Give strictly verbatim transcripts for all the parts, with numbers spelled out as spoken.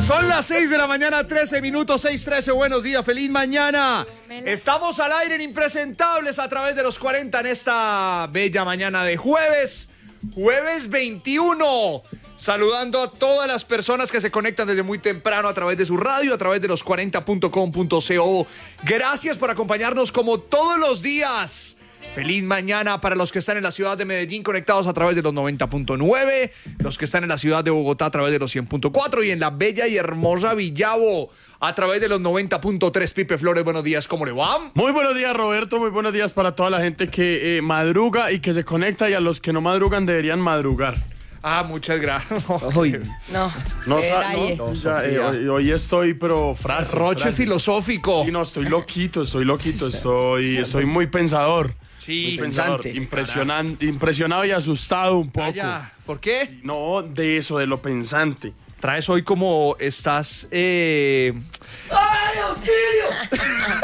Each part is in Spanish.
Son las seis de la mañana, trece minutos, seis trece. Buenos días, feliz mañana. Estamos al aire en Impresentables a través de los cuarenta en esta bella mañana de jueves, jueves veintiuno. Saludando a todas las personas que se conectan desde muy temprano a través de su radio, a través de los cuarenta punto com punto co. Gracias por acompañarnos como todos los días. Feliz mañana para los que están en la ciudad de Medellín conectados a través de los noventa punto nueve, los que están en la ciudad de Bogotá a través de los cien punto cuatro y en la bella y hermosa Villavo a través de los noventa punto tres. Pipe Flores, buenos días, ¿cómo le va? Muy buenos días, Roberto, muy buenos días para toda la gente que eh, madruga y que se conecta, y a los que no madrugan deberían madrugar. Ah, muchas gracias. Hoy. No, No, qué sa- detalle. no, no, ya, eh, hoy, hoy estoy, pero frase. Roche frase. filosófico. Sí, no, estoy loquito, estoy loquito, estoy, estoy muy pensador. Sí, muy pensador, pensante. impresionante, impresionado y asustado un poco. Vaya, ¿por qué? No, de eso, de lo pensante. Traes hoy como estás... Eh... ¡Ay, auxilio!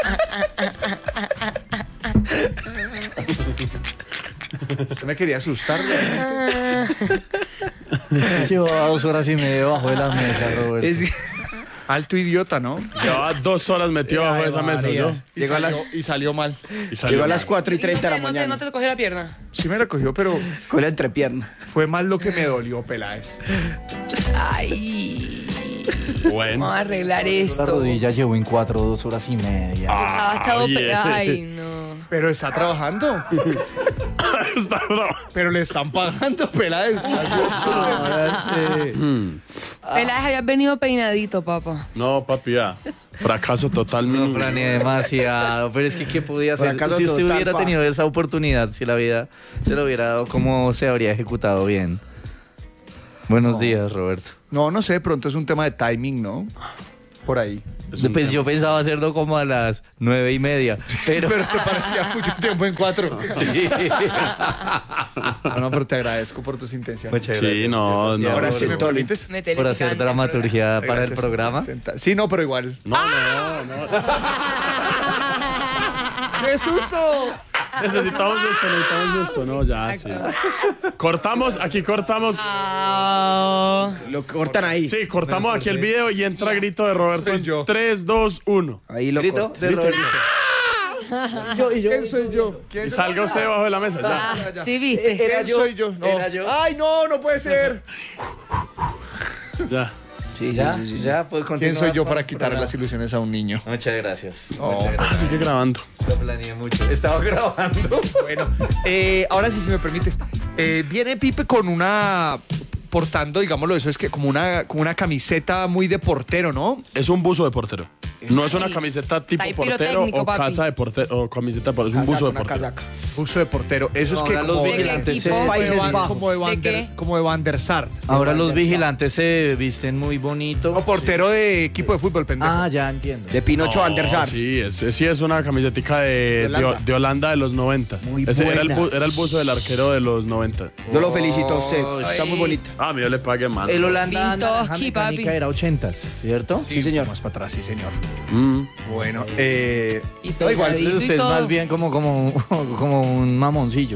Usted me quería asustar. Llevaba dos horas y media bajo de la mesa, Roberto. Es... Alto idiota, ¿no? Llevaba dos horas metido bajo Ay, esa mesa, María. yo. Y, Llegó a la- salió, y salió mal. Y salió Llegó a mal. las cuatro y treinta de la no te, mañana. no te cogió la pierna. Sí me la cogió, pero Con la entrepierna. fue más lo que me dolió, Peláez. Ay, Bueno. vamos a arreglar La esto. rodilla llevó en cuatro, dos horas y media. Estaba estado bien. pe- Ay, no. Pero está trabajando. Está bravo. Pero le están pagando, Peláez. Peláez había venido peinadito, papá. No, papi, ya. Fracaso total, No mi planeé demasiado, pero es que ¿qué podía hacer? Fracaso Si usted total, hubiera pa. tenido esa oportunidad, si la vida se lo hubiera dado, ¿cómo se habría ejecutado bien? Buenos días, Roberto. No, no sé, pronto es un tema de timing, ¿no? Por ahí. Es un Pues tema. yo pensaba hacerlo como a las nueve y media, pero... Pero te parecía mucho tiempo en cuatro. No, no, pero te agradezco por tus intenciones. Muchas Sí, gracias. no, no. Ahora sí me Toli. permites. Métele Por hacer picante al dramaturgia para el Gracias. programa. Intenta- Sí, no, pero igual. No, no, no. ¡Qué susto! Necesitamos eso, necesitamos eso. No, ya, sí. Cortamos, aquí cortamos. Ah, Lo cortan ahí. Sí, cortamos aquí el video y entra grito de Roberto Soy en yo. tres, dos, uno. Ahí lo Grito cortan. de Roberto. ¿Quién soy yo? ¿Quién Y soy salga usted debajo de la mesa, ya. ah, sí, viste. ¿Quién soy yo? No. Era yo. ¡Ay, no! ¡No puede ser! Ya. Sí, sí, Ya, sí, sí, sí. ya, pues ¿Quién continuar soy yo con para el quitarle programa. las ilusiones a un niño? Muchas gracias. Oh. Muchas Ah, gracias. sigue grabando. Lo planeé mucho. Estaba grabando. Bueno, eh, ahora sí, si me permites. Eh, viene Pipe con una... portando, digámoslo, eso es que como una, como una camiseta muy de portero, ¿no? Es un buzo de portero. No es una Sí. camiseta tipo Está ahí portero pirotécnico, o papi. casa de portero o camiseta de portero. Es un Casaca, buzo de una portero. casaca. Uso de portero. Eso es Ahora que los como, vigilantes equipo? se- Países como de, Bajos. como de Van ¿De der, qué? como de Van der Sar. Ahora los vigilantes se visten muy bonito. Como portero de equipo de fútbol, pendejo. Ah, ya entiendo. De Pinocho No, Van der Sar. Sí, es, es- sí, es una camisetica de, De de, Holanda. de Holanda de los noventa. Muy Ese era el, buena. bu- era el buzo del arquero de los noventa. Yo lo felicito a usted. Ay. Está muy bonita. Ah, mira, le pague mano. El Holanda Pintoski, naranja mecánica papi. era ochentas, ¿cierto? Sí, señor. Más para atrás, sí, señor. Mm. Bueno, eh... Y no, igual, peinadito y Usted es todo. más bien como, como, como un mamoncillo.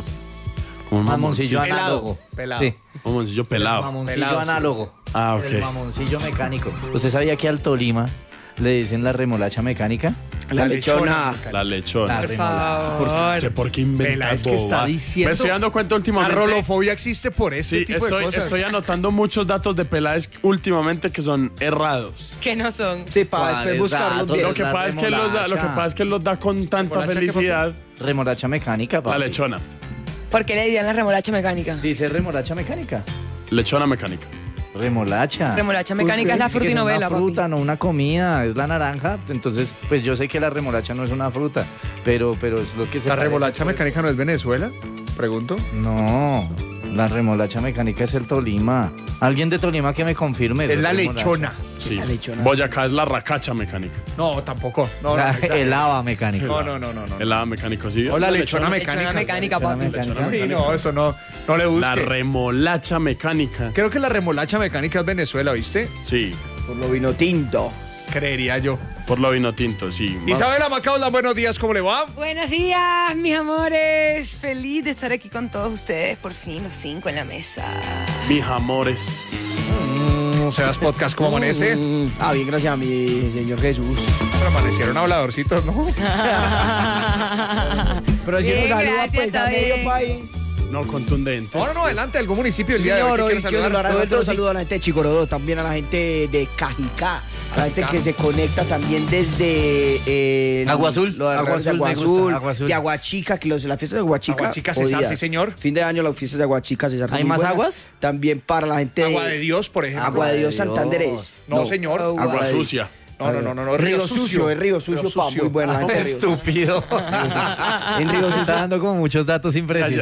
Un Mamoncillo mamoncillo. Pelado, análogo. pelado. Sí. Un mamoncillo pelado. Mamoncillo Pelado, sí. análogo. Ah, ok. El mamoncillo mecánico. ¿Usted sabía que al Tolima le dicen la remolacha mecánica? La lechona. La lechona. La Por remolacha. No favor. sé por qué inventar Pela, es que está bobadas. diciendo- Me estoy dando cuenta La últimamente. rolofobia existe por este Sí, tipo estoy, de cosas. estoy anotando muchos datos de Peláez últimamente que son errados. Que no son. Sí, para ¿Cuáles después buscarlos datos? bien. Lo que, la pasa es que los da, lo que remolacha. pasa es que los da con tanta ¿Remolacha qué, felicidad. Remolacha mecánica, La papi. lechona. ¿Por qué le dirían la remolacha mecánica? Dice remolacha mecánica. Lechona mecánica. Remolacha. Remolacha mecánica es la Que fruta y es novela, una fruta, papi. no una comida, es la naranja. Entonces, pues yo sé que la remolacha no es una fruta, pero, pero es lo que se ¿La parece, remolacha pues. mecánica no es Venezuela? Pregunto. No, la remolacha mecánica es el Tolima. Alguien de Tolima que me confirme. Es la remolacha. lechona. Sí. La lechona. Boyacá es la racacha mecánica. No, tampoco. No, no, La- exagero. el hava mecánica. no, no, no, no, no. El lava mecánico, sí. O la lechona mecánica. Lechona mecánica, Lechona papi. mecánica. Sí, no, eso no, no le busque. La remolacha mecánica. Creo que la remolacha mecánica es Venezuela, ¿viste? Sí, Por lo vino tinto. Creería yo. por lo vino tinto, sí. Isabela Macaulay, buenos días, ¿cómo le va? Buenos días, mis amores. Feliz de estar aquí con todos ustedes. Por fin, los cinco en la mesa. Mis amores. don Sebas Podcast? ¿Cómo amanece? Mm, ah, bien, gracias a mi Señor Jesús. Pero amanecieron habladorcitos, ¿no? Pero si Bien, nos saluda gracias, pues a está medio bien. país. No, contundente. No, no, no, adelante, algún municipio el día Señor, de hoy. hoy que quiero quiere saludar a saludar. otro saludo a la gente de Chigorodó, también a la gente de Cajicá, a la gente que se conecta también desde eh, Agua Azul. lo de Agua Agua, de Azul, Agua me gusta, Azul, Agua Azul. de Aguachica, que los, las fiestas de Aguachica. Aguachica, César, jodidas. sí, señor. Fin de año, las fiestas de Aguachica, César. ¿Hay muy más buenas. aguas? También para la gente Agua de Dios, por ejemplo. Agua de Dios Dios. Santanderés. No, señor. Agua Agua Agua de- sucia. No, no, no, no, no. Río Sucio, es Río Sucio, pa, muy buena la gente de Río Sucio. Estúpido. En Río Sucio. Está dando como muchos datos imprecisos.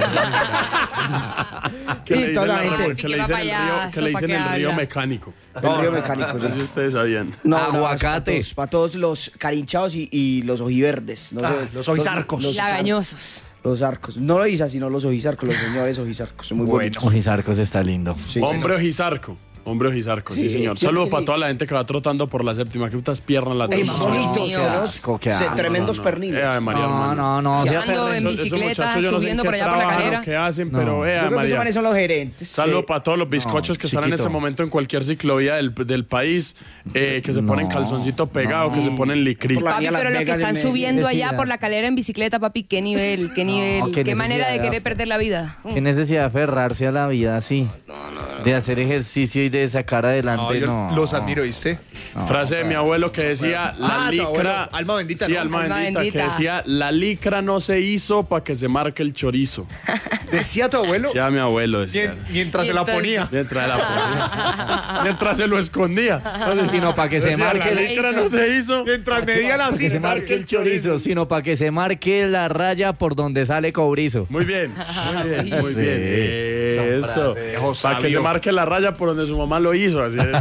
Que Y le toda dicen la la- gente. que le dicen el río, que le Qué dicen el payaso, río ¿pa' qué mecánico. El río mecánico, No sé si sí. ustedes sabían. No, Aguacate. No, para todos los carinchados y, y los ojiverdes. No Ah, sé, los ojizarcos. Los, Lagañosos. los arcos. No lo Isa, sino los ojizarcos, los señores ojizarcos. Son muy Bueno. buenos. Ojizarcos está lindo. Sí, Hombre ojizarco. Hombre ojizarco, sí, Sí, señor. sí, Saludos sí. para toda la gente que va trotando por la séptima. ¿Qué putas piernas la Ey, tienen? Dios bonitos, mío. unos Qué se- asco. tremendos No, no. perniles. Eh, Ave María, No, hermano. no, no. Y sea ando perro. en Esos- esos bicicleta, muchachos, yo no sé subiendo qué por allá por la trabajan, calera. ¿Qué hacen? No. Pero, eh, Yo creo que esos María. manes son los gerentes. Saludos Sí. para todos los bizcochos No, que están en chiquito. este momento en cualquier ciclovía del, del país, eh, que se No, ponen calzoncito pegado, no. que se ponen licri. Por la Papi, vía Las pero los que Vegas de están Medellín. subiendo allá Necesidad. por la calera en bicicleta, papi, qué nivel, qué nivel, qué qué, manera de necesidad. querer perder la vida. Qué necesidad de aferrarse a la vida así. De hacer ejercicio y de sacar No, adelante, yo no. los admiro, ¿viste? Frase de mi abuelo que decía, la Ah, tu abuelo, licra... alma bendita, Sí, ¿no? alma, Alma bendita, bendita. que decía, la licra no se hizo para que se marque el chorizo. Decía tu abuelo Ya mi abuelo decía. mien- mientras Y se la entonces- ponía. Mientras, la ponía. Mientras se lo escondía. Sino para que se Decía, marque la el... licra no se hizo. Mientras medía la que se cinta. marque el chorizo, sino para que se marque la raya por donde sale cobrizo. Muy bien, muy bien, muy bien. Sí. Eso. Viejo Para que sabio. se marque la raya por donde su mamá lo hizo. Así es.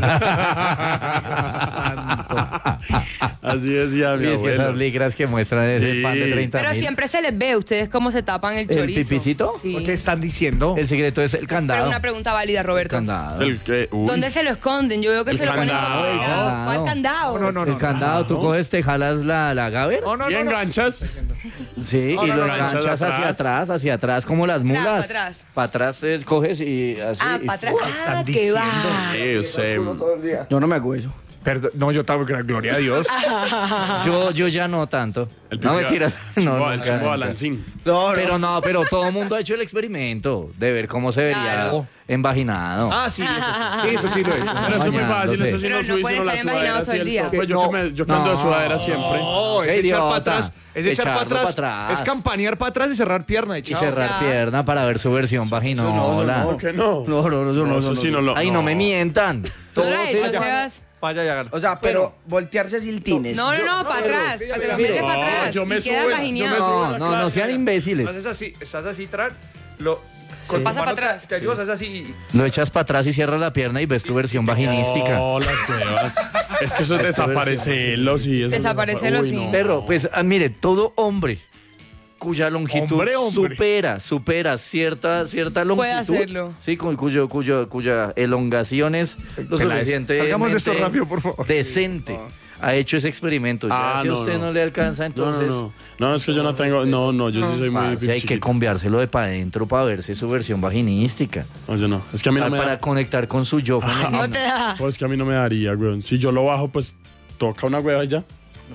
Así decía mi Y es que esas abuelo. ligras que muestran ese Sí. pan de treinta Pero mil. siempre se les ve, ustedes cómo se tapan el ¿El chorizo. pipicito? Sí. ¿Qué están diciendo? El secreto es el Pero candado. una pregunta válida, Roberto. Candado. El que, uy. ¿Dónde se lo esconden? Yo veo que El se lo ponen candado, como el pegado. candado. ¿Cuál candado? No, no, no. el candado, tú coges, te jalas la, la gaber. No, no, y no, no. enganchas. Sí, No, y no, lo no, enganchas enganchas hacia atrás. atrás, hacia atrás, como las Atrás, mulas. pa' atrás. Para atrás eh, coges y así. Ah, y- para atrás. ¿qué están Ah, que diciendo? va. Sí, o sea, Yo no me hago eso. Perdón, no, yo estaba, gloria a Dios. Yo, yo ya no tanto. el no, pipi- mentira. el No, chimbo- el nunca, chimbo nunca. balancín. No, no. Pero no, pero todo el mundo ha hecho el experimento de ver cómo se vería Claro. envaginado. Ah, sí, eso sí. Sí, eso sí lo he hecho. Pero eso es muy fácil, Bañándose. eso sí Pero lo no subís pueden uno la estar imaginados sudadera todo el así, día. el tope. Yo que me- yo que ando de No. sudadera siempre. No, es Qué echar para idiota. atrás. Es echar para Echarlo atrás. pa' atrás. Es campanear para atrás y cerrar pierna. Y chao. cerrar Ya. pierna para ver su versión vaginola. no, no, ¿Por qué no? No, no, no, no, no, eso no, sí no. no lo... Ay, no me mientan. ¿No Todo lo has se hecho, llama- Sebas? Vaya, ya. O sea, pero voltearse siltines. No, no, no, para atrás. Para que lo mira, metes no, para atrás. yo me y queda subo, yo me vagineado. subo. No, no, no sean imbéciles. Haces así, estás así, tran. Lo. Con Pasa tu mano para atrás. Te ayudas, haces así. Lo echas para atrás y cierras la pierna y ves tu versión vaginística. No, las huevas. Es que eso es desaparecerlo, sí. eso es Desaparecerlo, Uy, sí. no. Perro, pues ah, mire, todo hombre cuya longitud Hombre, hombre. supera, supera cierta, cierta longitud. Puede hacerlo. Sí, con cuyo, cuyo, cuya elongación es lo Peláez, suficiente. salgamos de esto rápido, por favor. Decente. Ha hecho ese experimento. Ya Ah, si a no, usted no. no. le alcanza, No, entonces. no, no. No, es que yo no tengo... No, no, yo sí soy muy parce, hay que chiquito. cambiárselo de para adentro para verse su versión vaginística. No, yo no. Es que a mí no para me para da... conectar con su yo femenino. No te da. Pues es que a mí no me daría, güey. Si yo lo bajo, pues toca una hueva y ya.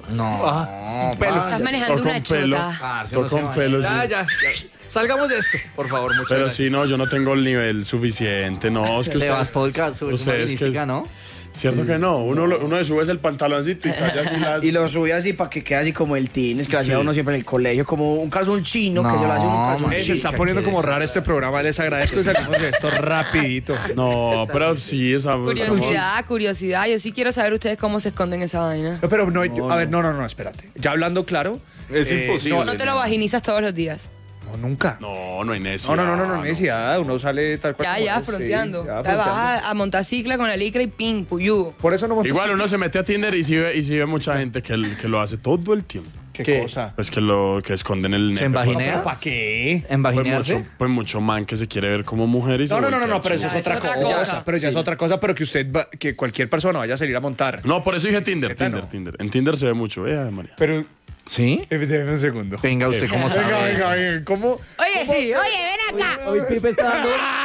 No, pelo. Estás manejando Toca una un pelo. chota. parce, no Toca se un vaya. pelo, Ya, sí. ya, ya. Salgamos de esto, por favor, muchas Pero gracias. sí, no, yo no tengo el nivel suficiente. No, es que Le vas ustedes... podcast su versión ustedes que- magnífica, ¿no? Cierto que no. Uno, lo- uno le subes el pantaloncito y talla así las... Y lo sube así para que quede así como el tines que lo hacía Sí. uno siempre en el colegio, como un calzón chino que se lo hace un No, calzón man. Eh, se chino. está poniendo como raro este programa, les agradezco y salimos de esto rapidito. No, pero sí, esa... Curiosidad, curiosidad. Yo sí quiero saber ustedes cómo se esconden esa vaina. No, pero no, yo- a ver, no, no, no, espérate. Ya hablando claro. Es eh, imposible. No te lo vaginizas todos los días. No, nunca. No, no hay necesidad. No, no, no, no, no, necesidad. Uno sale tal cual. Ya, como ya, es, sí, fronteando. ya, Te vas fronteando. a, a montar cicla con la licra y ping, puyugo. Por eso no montas. Igual uno se mete a Tinder y si ve, y si ve mucha gente que, que lo hace todo el tiempo. ¿Qué, ¿Qué? cosa? Pues que lo que esconden el ¿Se nepe. envaginea? ¿Para qué? Pues ¿Envaginearse? mucho, pues mucho man que se quiere ver como mujer y se No, no, no, no, voltea no, pero eso chico. es Ya, otra, es otra cosa. cosa. Pero ya es otra cosa, pero que usted, va- que cualquier persona vaya a salir a montar. No, por eso dije Tinder, Neta, Tinder, no. Tinder. En Tinder se ve mucho, eh, Ay, María. Pero, ¿Sí? eh, déjeme un segundo. Venga, ¿usted cómo sabe? Venga, venga, venga, ¿cómo? Oye, sí, oye, ven acá. Hoy Pipe está dando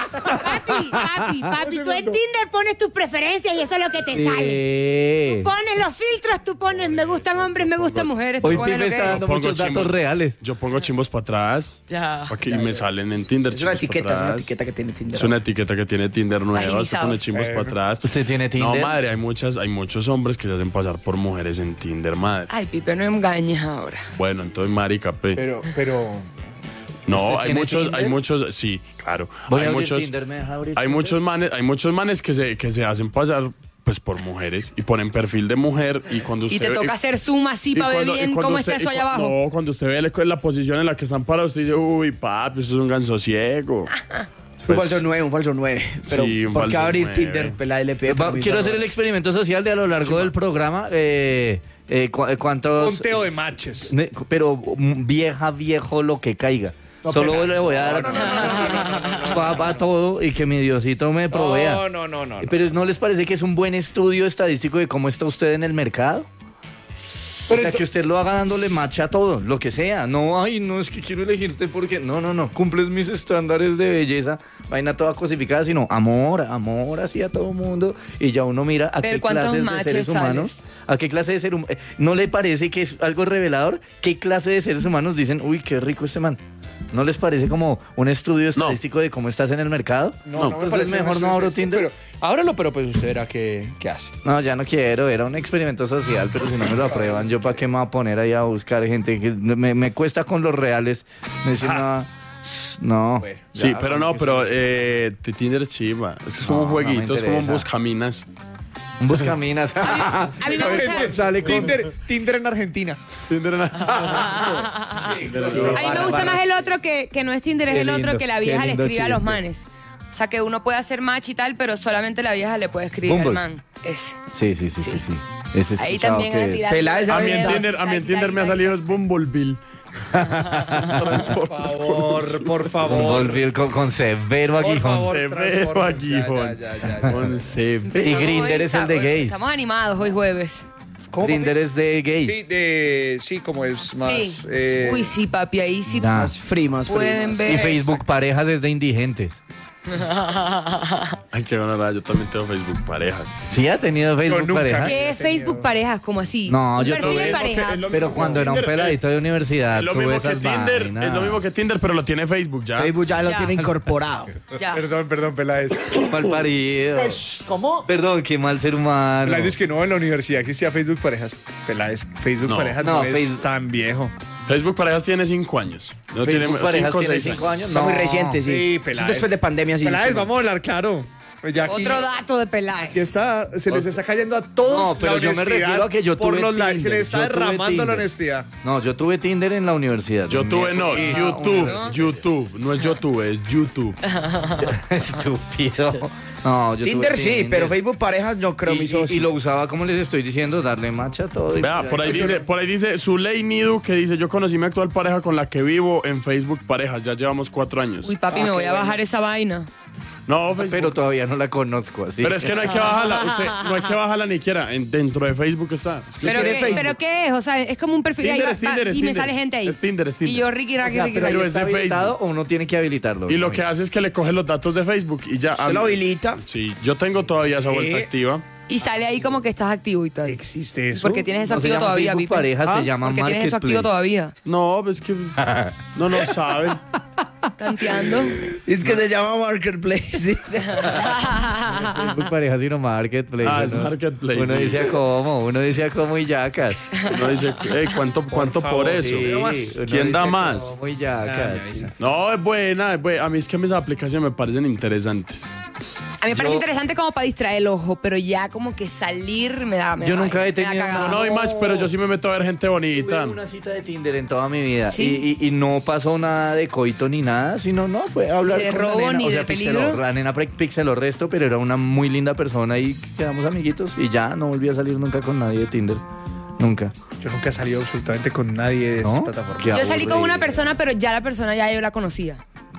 Papi, papi, papi, tú en Tinder pones tus preferencias y eso es lo que te sale. Eh. Tú pones los filtros, tú pones me gustan hombres, me gustan mujeres. Tú Hoy pones Pipe lo que está es. dando Pongo muchos datos chimbos. reales. Yo pongo chimbos para atrás. Ya. pa' que- y me salen en Tinder. Es una chimbos pa' etiqueta, es una atrás. etiqueta que tiene Tinder. Es una etiqueta que tiene Tinder nueva. Usted Agilizados. pone chimbos para atrás. ¿Usted tiene Tinder? No, madre, hay muchas, hay muchos hombres que se hacen pasar por mujeres en Tinder, madre. Ay, Pipe, no engañes ahora. Bueno, entonces, marica, pe. Pero, pero. No, ¿Usted hay tiene muchos, Tinder? hay muchos, sí, claro. Voy a hay abrir muchos, Tinder, ¿me deja abrir hay Tinder? muchos manes, hay muchos manes que se, que se hacen pasar pues por mujeres y ponen perfil de mujer y cuando usted Y te toca hacer zoom así y para ver cuando- y bien cuando cómo usted- está eso y allá cu- abajo. No, cuando usted ve la, la posición en la que están parados, usted dice, uy, papi, eso es un ganso ciego. Un falso nueve, un falso nueve. Pero, Sí, un ¿por qué falso abrir nueve. Tinder? Pelada L P. Va- quiero hacer el experimento social de a lo largo del programa. Eh, eh, cu- eh, ¿Cuántos? Conteo de matches. Ne- Pero mm, vieja, viejo, lo que caiga. Solo pero- le voy a dar No, no, no, no, no, no, pa- pa' todo y que mi Diosito me provea. No, no, no, no. no. Pero ¿no les parece que es un buen estudio estadístico de cómo está usted en el mercado? O sea, que usted lo haga dándole match a todo, lo que sea. No, ay, no, es que quiero elegirte porque... No, no, no, cumples mis estándares de belleza, vaina toda cosificada, sino amor, amor así a todo mundo. Y ya uno mira a Pero qué ¿cuántos clases de matches seres humanos... sales? ¿A qué clase de ser humano? ¿No le parece que es algo revelador? ¿Qué clase de seres humanos dicen, uy, qué rico este man? ¿No les parece como un estudio estadístico de cómo estás en el mercado? No, no, me Entonces parece mejor no abro Tinder. Pero, ábralo, pero pues usted verá qué, qué hace. No, ya no quiero, era un experimento social, pero si no me lo aprueban, ¿yo para qué me voy a poner ahí a buscar gente que me, me cuesta con los reales? Me dicen, no, no. Sí, ya, pero no, pero eh, de Tinder es chiva. Es que es como No, un no me jueguito, es como un interesa. buscaminas. Un buscaminas. A mí me gusta, Sale con... Tinder, Tinder en Argentina. Tinder en- a mí me gusta más el otro que, que no es Tinder, es Qué el otro lindo, que la qué vieja le lindo escribe a los chiste. manes. O sea, que uno puede hacer match y tal, pero solamente la vieja le puede escribir Bumble. al man. Ese. Sí, sí, sí, sí, sí. Ese Ahí escuchado también que a es. tirar. Peláez, A mí en Ay, Tinder, a mí en ay, Tinder ay, me ha ay, salido ay. es Bumblebee. Por favor, por favor. Bumblebee con, con severo Por aguijón. favor, Severo transforme. aguijón. Ya, ya, ya, ya. Con severo. Empezamos Y Grindr hoy, es el de hoy- gays. Estamos animados hoy jueves. ¿Cómo, Tinder es de gay. Sí, de, sí, como es más. Sí. eh, Uy, sí, papi, ahí sí Nah. Más free, más free. pueden más- ver. Y Facebook parejas es de indigentes. Ay, qué buena, yo también tengo Facebook parejas. ¿Sí ha tenido Facebook nunca. parejas? ¿Qué es Facebook parejas? ¿Cómo así? No, Un yo perfil tuve- de Es lo pareja. que- es lo Pero mismo cuando que era un Tinder, peladito de universidad, Es lo tuve mismo que esas Tinder, vainas. es lo mismo que Tinder, pero lo tiene Facebook ya. Facebook ya lo Ya. tiene incorporado. Ya. Perdón, perdón, Peláez. Mal parido. ¿Cómo? Perdón, qué mal ser humano. Peláez es que no, en la universidad existía Facebook Parejas. Peláez, Facebook No. Parejas No, no, es Facebook- tan viejo. Facebook parejas tiene cinco años. No Facebook tiene parejas cinco o tiene seis cinco años. Está No. muy reciente, sí. Sí, Eso Peláez. después de pandemia, sí. Peláez, sí. vamos a hablar claro. Pues ya aquí, Otro dato de Peláez. aquí está, se les está cayendo a todos No, pero la yo me honestidad refiero a que yo por tuve los likes. Se Tinder, les está yo tuve derramando la Tinder. honestidad. No, yo tuve Tinder en la universidad. Yo Me- tuve, no, Ah, YouTube, una- YouTube, no es YouTube, es YouTube. Estúpido. No, yo tuve Tinder sí, Tinder. pero Facebook parejas no creo, y, mi y- socio. y lo usaba, como les estoy diciendo, darle macha a todo. y- Vea, por ahí dice, por ahí dice Zuley Nidu, que dice, yo conocí mi actual pareja con la que vivo en Facebook Parejas, ya llevamos cuatro años. Uy, papi, me voy a bajar esa vaina. No, Facebook. Pero todavía no la conozco así. Pero es que no hay que bajarla, usted, no hay que bajarla ni quiera, en- dentro de Facebook está. Es que ¿Pero usted- qué, Facebook. ¿Pero qué es? O sea, es como un perfil. Tinder ahí va- es Tinder, va- es y me Tinder. sale gente ahí. Es Tinder, es Tinder. Y yo, Ricky, O Ricky, sea, Ricky, pero Pero ahí es de está habilitado Facebook. o uno tiene que habilitarlo. Y lo que hace es que le coge los datos de Facebook y ya. Se lo habilita. Sí, yo tengo todavía esa vuelta ¿Qué? activa. Y sale ahí como que estás activo y tal. ¿Existe eso? Porque tienes eso no se activo llama todavía, Facebook Pipe. pareja, ¿Ah? se llama Porque tienes eso activo Marketplace. todavía. No, es que no lo saben. Tanteando. Es que se llama Marketplace. sí. Facebook pareja, sino Marketplace. Ah, es ¿no? Marketplace, Uno sí. dice a cómo, uno dice a cómo y yacas. Uno dice, hey, ¿cuánto, cuánto por, favor, eso? sí. más. uno ¿Quién dice da a más? cómo y Ah, yacas. me avisa. No, es buena, es buena. A mí es que mis aplicaciones me parecen interesantes. A mí me parece Yo- interesante como para distraer el ojo, pero ya como que salir me da. Me Yo da- nunca he me da tenido- cagada. No, no hay match, pero yo sí me meto a ver gente bonita. Tuve una cita de Tinder en toda mi vida ¿Sí? y, y- y no pasó nada de coito ni nada, sino no, fue hablar Ni de con la robo, nena. ni o sea, de pixeló, peligro. la nena pre- pixeló resto, pero era una muy linda persona y quedamos amiguitos y ya no volví a salir nunca con nadie de Tinder. Nunca. Yo nunca he salido absolutamente con nadie de esas ¿No? plataformas. Qué Yo salí con aburrido. una persona, pero ya la persona ya yo la conocía. O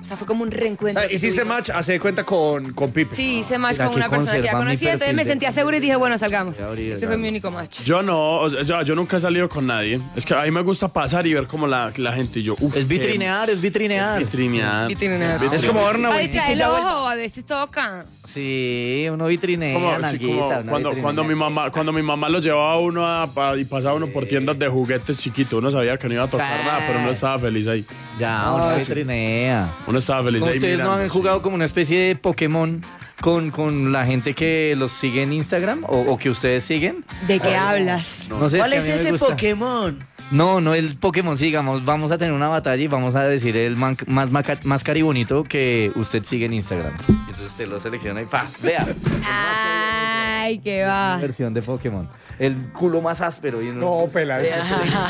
sea, fue como un reencuentro. O sea, que hiciste tuvimos. match, hace de cuenta con, con Pipe. Sí, hice match ¿Será con que una persona que ya conserva mi conocía, entonces perfil me de- sentía segura y dije, bueno, salgamos. Voy a abrir, Este fue mi único match. Yo no, o sea, yo, yo nunca he salido con nadie. Es que a mí me gusta pasar y ver como la, la gente y yo, uf, Es qué- vitrinear, es vitrinear. Vitrinear. Vitrinear. Es como dar una Ay, vueltita trae y el ya vuelta. ojo, a veces toca. Sí, uno vitrinea, Como, sí, nalguita, como una cuando, vitrinea. cuando mi mamá cuando mi mamá lo llevaba a uno a, pa- y pasaba uno por tiendas de juguetes chiquitos, uno sabía que no iba a tocar Sí. nada, pero uno estaba feliz ahí. Ya, uno vitrinea. Uno estaba feliz ¿No, ahí. ¿Ustedes no mirando, han sí. jugado como una especie de Pokémon con, con la gente que los sigue en Instagram o, o que ustedes siguen? ¿De qué hablas? No sé, ¿Cuál que a es mí me ese gusta. Pokémon? No, no el Pokémon, sigamos, vamos a tener una batalla y vamos a decir el man- más, maca- más caribonito que usted sigue en Instagram. Entonces usted lo selecciona y ¡pa! Vea, Ay, qué va. versión de Pokémon. El culo más áspero. Y uno- No, pela. eso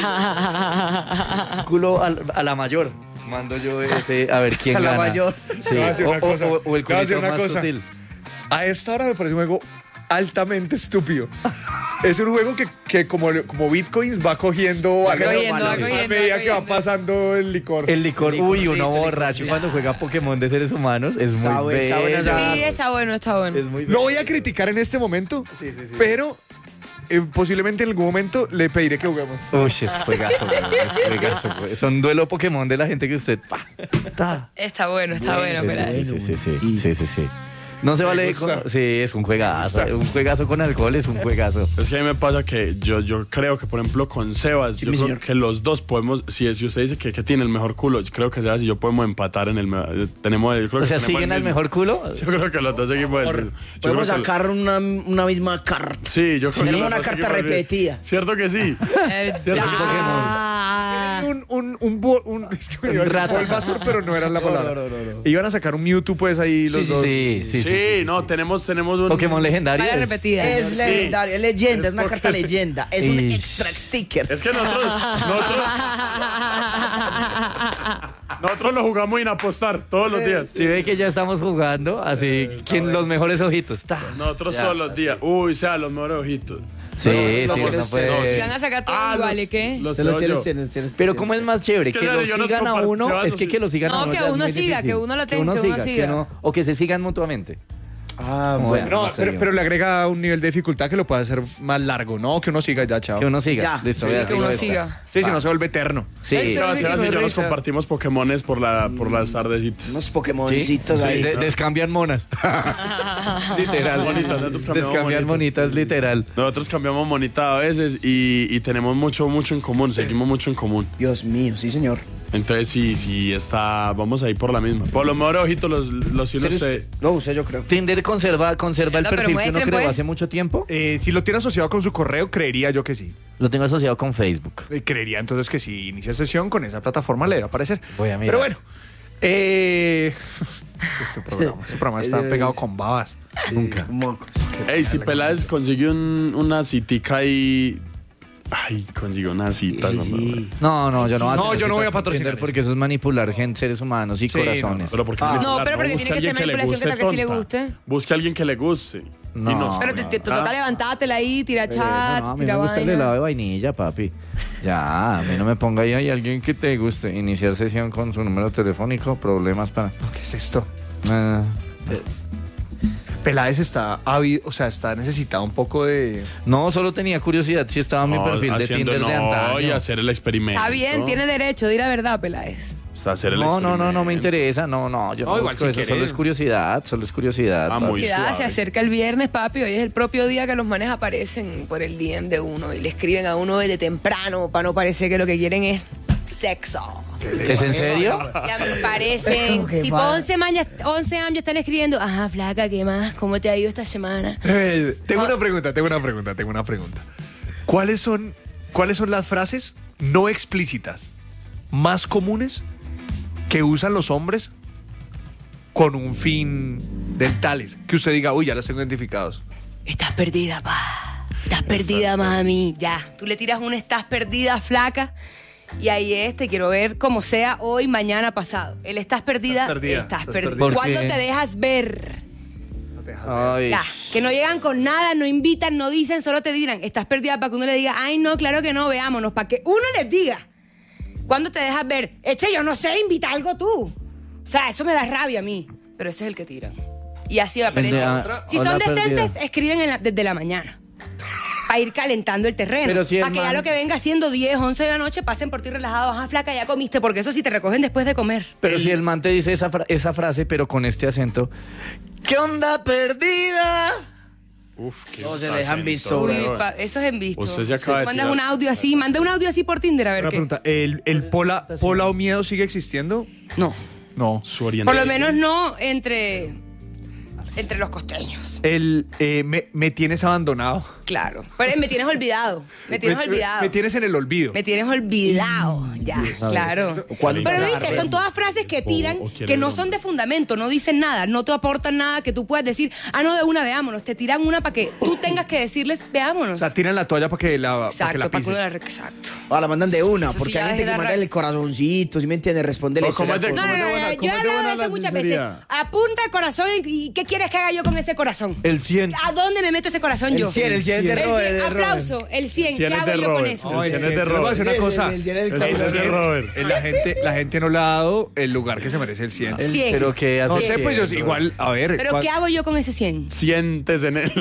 es- culo al- a la mayor. Mando yo ese, a ver quién A la gana. mayor. Sí, Te voy a decir o, una o- cosa. o- o el Te voy a decir culito una más cosa. sutil. A esta hora me parece un juego altamente estúpido. Es un juego que, que como, como Bitcoins va cogiendo valor cogiendo, va a cogiendo, medida va que va cogiendo. pasando el licor. El licor, El uy, licorcito, uno el borracho licorcito. cuando juega Pokémon de seres humanos es Está muy bu- está buena bello. esa- Sí, está bueno, está bueno. Es muy No voy a criticar en este momento, Sí, sí, sí. pero eh, posiblemente en algún momento le pediré que juguemos. Uy, es juegazo, güey, es juegazo, güey. Son duelo Pokémon de la gente que usted. pa, ta. Está bueno, está bueno, Sí, pero. sí, sí, sí, sí, sí, sí, sí. No se Me vale. gusta. con- sí, es un juegazo. Un juegazo con alcohol es un juegazo. Es que a mí me pasa que yo, yo creo que, por ejemplo, con Sebas, yo mi creo señor. que los dos podemos, si, si usted dice que, que tiene el mejor culo, yo creo que Sebas y yo podemos empatar en el mejor. Tenemos, yo creo O que sea, tenemos ¿siguen el al mismo. mejor culo? Yo creo que los dos seguimos el mismo. Yo Podemos creo que- sacar una, una misma carta. Sí, yo creo que Tenemos los una dos carta seguimos el mismo. repetida. ¿Cierto que sí? Eh, Cierto que ah. Un, un, un, bo- un, es que me iba a decir rato. Bulbasaur, pero no era la palabra. no, no, no. Iban a sacar un Mewtwo pues ahí los Sí, sí, dos. sí, sí, Sí, sí. no, tenemos, tenemos un. Pokémon legendario. Vale, es- repetida. Es legendario, es leyenda, es, una porque- carta leyenda. Es un Y- extra sticker. Es que nosotros, nosotros, nosotros lo jugamos sin apostar todos los días. Si ve que ya estamos jugando, así, ¿quién los mejores ojitos? Ta. Nosotros Ya. todos los días. Uy, sea, los mejores ojitos. Sí, No, sí, no, uno no, puede- Si van a sacar todos Ah, iguales, los- ¿qué? los Se los veo tienes, yo. tienes, tienes, Pero tienes. ¿cómo es más chévere? Es que Que lo yo nos sigan a compar- uno, se van es que los- que lo sigan a No, uno. que ya es uno muy siga, difícil. que uno lo Que tenga, uno que uno siga, siga. que no- o que se sigan mutuamente. Ah, Como bueno. vean, No, no sé pero, yo. pero le agrega un nivel de dificultad que lo puede hacer más largo, ¿no? Que uno siga ya, chao. Que uno siga. Ya. Listo, Sí, vea, que uno sigo esta. siga. Sí, si no se vuelve eterno. Sí. Ay, pero- Sebas, Sebas y no yo nos revisa. compartimos Pokémones por, la, por las tardecitas. Unos ¿Sí? Pokémoncitos Sí, ahí. de- descambian monas. literal. Bonitas, nosotros cambiamos Descambian monitas. monitas, literal. Nosotros cambiamos monita a veces y, y tenemos mucho, mucho en común, seguimos mucho en común. Dios mío, sí, señor. Entonces, sí, sí, está, vamos a ir por la misma. Por los mejores ojitos, los, los sí los sé. Lo usé, yo creo. Tinder conserva, conserva el No, pero perfil que uno muestren, creó pues. hace mucho tiempo. Eh, si lo tiene asociado con su correo, creería yo que sí. Lo tengo asociado con Facebook. Eh, creería entonces que si inicia sesión con esa plataforma le debe aparecer. Voy a mirar. Pero bueno. Eh, este programa, este programa está pegado con babas. Nunca. Mocos. Ey, si Peláez consigue un- una citica y... Ay, consiguió una cita. no, Sí. No, no, yo no voy a No, tener yo no voy a citas con patrocinar Tinder porque eso es manipular gente, seres humanos y Sí, corazones. Pero porque Ah. No, pero porque busque tiene que alguien ser le manipulación, que tal que sí le tonta. guste. Busque a alguien que le guste. No. Y no. Pero te, te, te toca Ah. levantártela ahí, tira Pero chat, eso no, a mí tira me gusta el vaina. helado de vainilla, papi. Ya, a mí no me ponga ahí, hay alguien que te guste. Iniciar sesión con su número telefónico, problemas para... ¿Qué es esto? Ah, Peláez está ávido, o sea, está necesitado un poco de. no, solo tenía curiosidad si estaba en mi No, perfil de haciendo- Tinder de no, antaño. y hacer el experimento. Está bien, tiene derecho, di la verdad, Peláez. Está hacer el No, no, no, no me experimento. interesa, no, no, yo no, No, igual busco si eso, quieres. solo es curiosidad, solo es curiosidad. Ah, papi. muy Cuidado, se suave. acerca el viernes, papi. Hoy es el propio día que los manes aparecen por el D M de uno y le escriben a uno desde temprano para no parecer que lo que quieren es sexo. ¿Es en serio? Ya me parecen. Qué tipo mal. once años once años están escribiendo. Ajá, flaca, ¿qué más? ¿Cómo te ha ido esta semana? Eh, tengo Ah. una pregunta, tengo una pregunta, tengo una pregunta. ¿Cuáles son, ¿Cuáles son las frases no explícitas más comunes que usan los hombres con un fin dentales? Que usted diga, uy, ya los tengo identificados. Estás perdida, pa. Estás perdida, mami. Ya. Tú le tiras un estás perdida, flaca. Y ahí es, te quiero ver como sea hoy, mañana, pasado. El estás perdida, Estás perdida, estás estás perdida. perdida. ¿Por ¿Cuándo qué? te dejas ver? Ay, Ya, que no llegan con nada, no invitan, no dicen, solo te dirán, estás perdida para que uno le diga, ay, no, claro que no, veámonos, para que uno les diga. ¿Cuándo te dejas ver? Eche, yo no sé, invita algo tú. O sea, eso me da rabia a mí. Pero ese es el que tiran. Y así aparece. El de, ah, Si hola, son decentes, perdida. escriben en la- desde la mañana. Para ir calentando el terreno. Pero si el para que ya man- lo que venga siendo diez, once de la noche pasen por ti relajados. Ajá, flaca, ya comiste. Porque eso sí te recogen después de comer. Pero si el man te dice esa, fra- esa frase, pero con este acento. ¿Qué onda, perdida? Uf, qué No, se le acento, dejan visto. bro. Uy, pa- eso es en visto. Usted se acaba de Mandas tirar. un audio así, manda un audio así por Tinder a ver Una qué. pregunta, ¿el, el pola, pola o miedo sigue existiendo? No. No. Su Por orientación. lo menos no entre, entre los costeños. El, eh, me, me tienes abandonado. Claro. Pero me tienes olvidado. Me tienes Me- olvidado. Me tienes en el olvido. Me tienes olvidado. Ya, claro. ¿Cuándo Pero te vas a viste, agarrar? son todas frases que tiran, o quiere que no ver son hombre. de fundamento, no dicen nada, no te aportan nada que tú puedas decir, ah, no, de una, veámonos. Te tiran una para que tú tengas que decirles, veámonos. O sea, tiran la toalla para que la, para que Exacto, la para que uno pises. la... Exacto. Ah, la mandan de una, Eso porque sí, ya hay gente es de que la manda ra- el corazoncito, ¿sí me entiendes? Responde la No, ¿cómo historia. es de- por- No, no, no, de buena- no, cómo yo es he de hablado buena de la eso muchas sinceridad? veces. Apunta el corazón y ¿qué quieres que haga yo con ese corazón? El cien. ¿A dónde me meto ese corazón El yo? cien, el cien es de El Robert, cien, de Robert. aplauso, el cien, ¿qué cien es hago de yo con Robert. eso? El No, cien el es de cien, pero voy a decir una El- cosa. el cien es el El corazón. cien, de Robert. eh, La gente, la gente no le ha dado el lugar que se merece el cien. El cien. Pero que hace No sé, cien, pues yo bro. igual, a ver. ¿Pero ¿cuál- qué hago yo con ese cien? Sientes en él.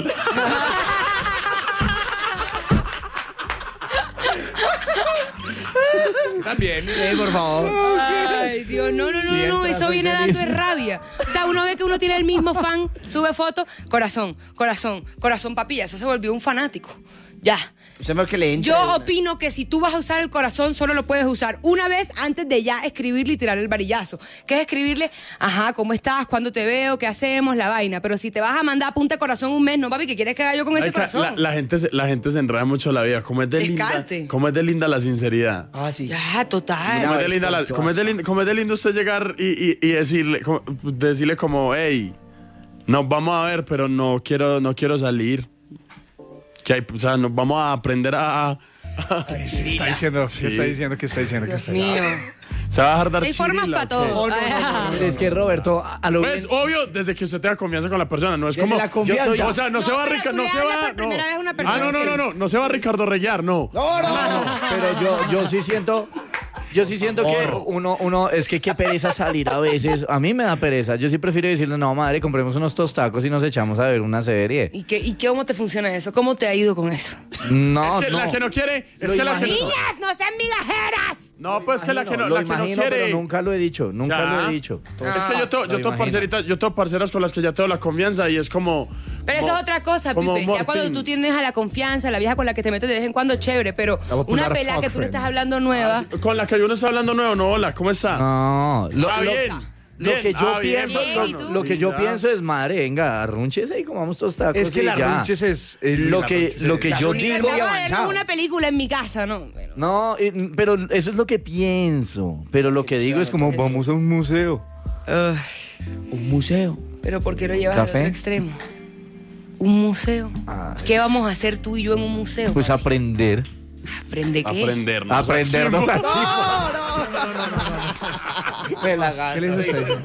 También. Eh, por favor. Ay, Dios, no, no, no, no, no, eso viene dando de rabia. O sea, uno ve que uno tiene el mismo fan, sube foto, corazón, corazón, corazón papilla, eso se volvió un fanático. Ya. Usted mejor que le entre. Yo opino que si tú vas a usar el corazón, solo lo puedes usar una vez antes de ya escribirle y tirar el varillazo. Que es escribirle, ajá, ¿cómo estás? ¿Cuándo te veo? ¿Qué hacemos? La vaina. Pero si te vas a mandar a punta corazón un mes, no, papi, ¿qué quieres que haga yo con ese Marica, corazón? La, la gente se, la gente se enreda mucho la vida. ¿Cómo es de linda? Descarte. ¿Cómo es de linda la sinceridad? Ah, sí. Ya, total. ¿Cómo es, de vez linda por la- todas. cómo es de lindo, cómo es de lindo usted llegar y, y- y decirle, como, decirle como, hey, nos vamos a ver, pero no quiero, no quiero salir. Que hay, o sea, nos vamos a aprender a... ¿Qué está diciendo? ¿Qué está diciendo? ¿Qué está diciendo? ¿Qué Dios está mío. Se va a dejar dar Hay formas chirila, para ¿o qué? todo. Es que Roberto, a a lo Pues bien. obvio, desde que usted tenga confianza con la persona, no es Desde como. la confianza. yo soy- o sea, no, No, se va a pero Rica- tú no le se hablas va. por no. primera vez a una persona Ah, no, no, que- no, no, no se va Ricardo Reguiar, no. No, no, no. Pero yo, yo sí siento. Yo sí siento que uno, uno, es que qué pereza salir a veces. A mí me da pereza. Yo sí prefiero decirle, no, madre, compremos unos tostacos y nos echamos a ver una serie. ¿Y, qué, ¿Y qué, cómo te funciona eso? ¿Cómo te ha ido con eso? No, es que no. la que no quiere, es Lo que la que no. imagino. ¡Niñas, no sean migajeras! No, pues que la que no, lo la que no imagino, quiere. pero nunca lo he dicho. Nunca Ya. lo he dicho. Es que yo tengo, yo Lo tengo imagino. parceritas, yo tengo parceras con las que ya tengo la confianza y es como. Pero eso como- es otra cosa, como Pipe. Ya cuando Morphin. tú tienes a la confianza, la vieja con la que te metes de vez en cuando, chévere. Pero La voy a una poner pelada fuck que tú le friend. estás hablando nueva. Con la que uno está hablando nuevo, no, hola, ¿cómo está? No, lo, Ah, lo- bien. lo bien, que yo ah, bien, pienso, Bien, ¿y lo, tú? lo que yo Ya. pienso es, madre, venga, arrúnchese y comamos tostacos. Es que y la ya. runches es. eh, Lo la que- runches lo es- que la yo runches- digo- muy Vamos a avanzado. vernos una película en mi casa, ¿no? Bueno, No, y- pero eso es lo que pienso. Pero lo que digo es como, vamos a un museo. Un museo. pero ¿por qué lo llevas ¿Café? al otro extremo? Un museo. Ay. ¿Qué vamos a hacer tú y yo en un museo? Pues papi? aprender. ¿Aprende qué? Aprendernos. Aprendernos a Me la ¿Qué le gano. hizo usted?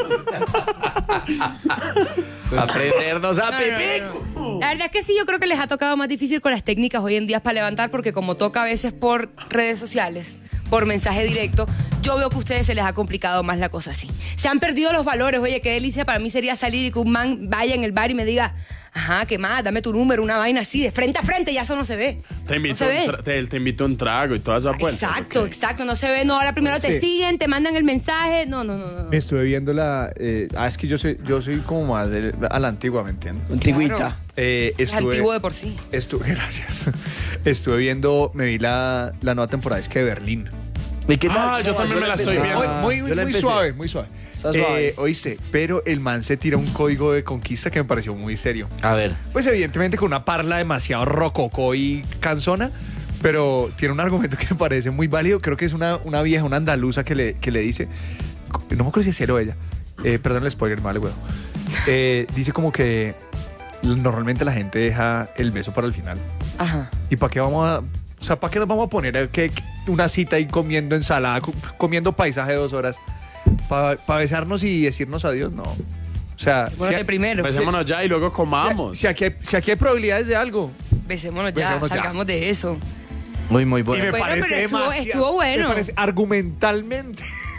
Aprendernos a No, no, pipí. no, no. La verdad es que sí, yo creo que les ha tocado más difícil con las técnicas hoy en día para levantar, porque como toca a veces por redes sociales, por mensaje directo, yo veo que a ustedes se les ha complicado más la cosa así. Se han perdido los valores. Oye, qué delicia para mí sería salir y que un man vaya en el bar y me diga, ajá, ¿qué más? Dame tu número, una vaina así, de frente a frente, ya eso no se ve. Te no invito, se ve. un tra- te, te invito un trago y toda esa vuelta. Exacto, ok. exacto, no se ve. No, ahora primero te Sí. siguen, te mandan el mensaje. No, no, no, no. Me estuve viendo la. eh, ah, es que yo soy, yo soy como más de- a la antigua, ¿me entiendes? Antigüita. Claro. Eh, Es estuve, antiguo de por sí. Estuve, gracias. Estuve viendo, me vi la, la nueva temporada, es que de Berlín. ¿Y qué tal? Ah, yo también me la estoy Muy, viendo. muy, yo muy, la muy empecé. suave, muy suave. Está suave. Eh, Oíste, pero el man se tira un código de conquista que me pareció muy serio. A ver. Pues evidentemente con una parla demasiado rococó y cansona, pero tiene un argumento que me parece muy válido. Creo que es una, una vieja, una andaluza que le, que le dice, no me acuerdo si es él o ella, eh, perdón el spoiler, vale, huevo. Eh, dice como que normalmente la gente deja el beso para el final. Ajá. ¿Y para qué vamos a, o sea, para qué nos vamos a poner a que, que una cita ahí comiendo ensalada, co- comiendo paisaje de dos horas, para besarnos y decirnos adiós? No. O sea, Bueno, si, primero. Besémonos ya y luego comamos. si aquí hay, si aquí hay probabilidades de algo. Besémonos ya, Besémonos ya. salgamos de eso. Muy, muy Y bueno. me Bueno, parece pero estuvo- demasiado- estuvo bueno. Me parece argumentalmente.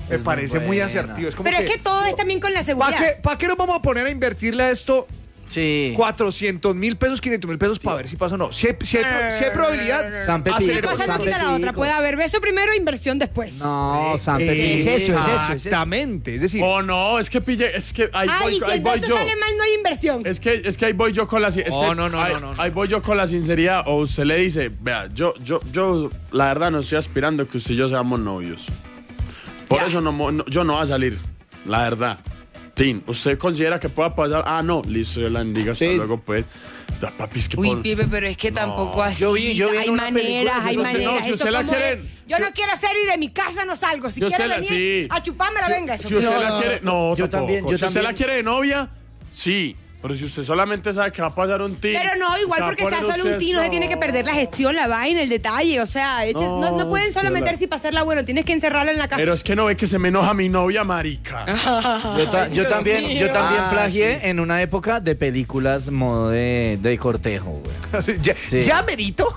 Me Es parece muy muy buena. asertivo. Es como Pero que, es que todo es también con la seguridad. ¿para qué, ¿para qué nos vamos a poner a invertirle a esto Sí. cuatrocientos mil pesos, quinientos mil pesos para ver si pasa o no? Si hay, si hay, si hay probabilidad. San Petico, hacer- Una cosa no San quita la otra. Petico. Puede haber beso primero, inversión después. No, San Eh, Petico. es eso, es eso, es eso. Exactamente. Es decir, Oh, no, es que pille, es que ahí Ay, voy, y si ahí el voy beso yo. sale mal, no hay inversión. Es que, es que ahí voy yo con la sin- es No, que no, no, ahí, no, no, no. ahí voy yo con la sinceridad. O usted le dice, vea, yo, yo, yo, la verdad no estoy aspirando que usted y yo seamos novios. Por Ya. eso no, mo- no- yo no voy a salir. La verdad. Tin, ¿usted considera que pueda pasar? Ah, no, listo, yo la bendiga, hasta Sí. luego, pues. Ya, papi, es que Uy, por- Pipe, pero es que tampoco así. Yo vi- yo vi en hay una película, maneras, hay no sé, no, maneras. si Eso usted la como quiere- es, yo no quiero hacer y de mi casa no salgo. Si Yo quiere se la- venir sí. a chupármela, venga. Eso Si usted no, la no, quiere, no, Yo tampoco. también, yo si usted también. la quiere de novia, sí. Pero si usted solamente sabe que va a pasar un tin. Pero no, igual se va a porque sea poner solo un usted- tino, se tiene que perder la gestión, la vaina, el detalle. O sea, eche- no, no, No, pueden solo yo la- meterse y pasarla bueno, tienes que encerrarla en la casa. Pero es que no ve que se me enoja mi novia, marica. Yo, ta- yo también, yo también Ah, plagié en una época de películas modo de, de cortejo, güey. así, ya, Sí. ya merito.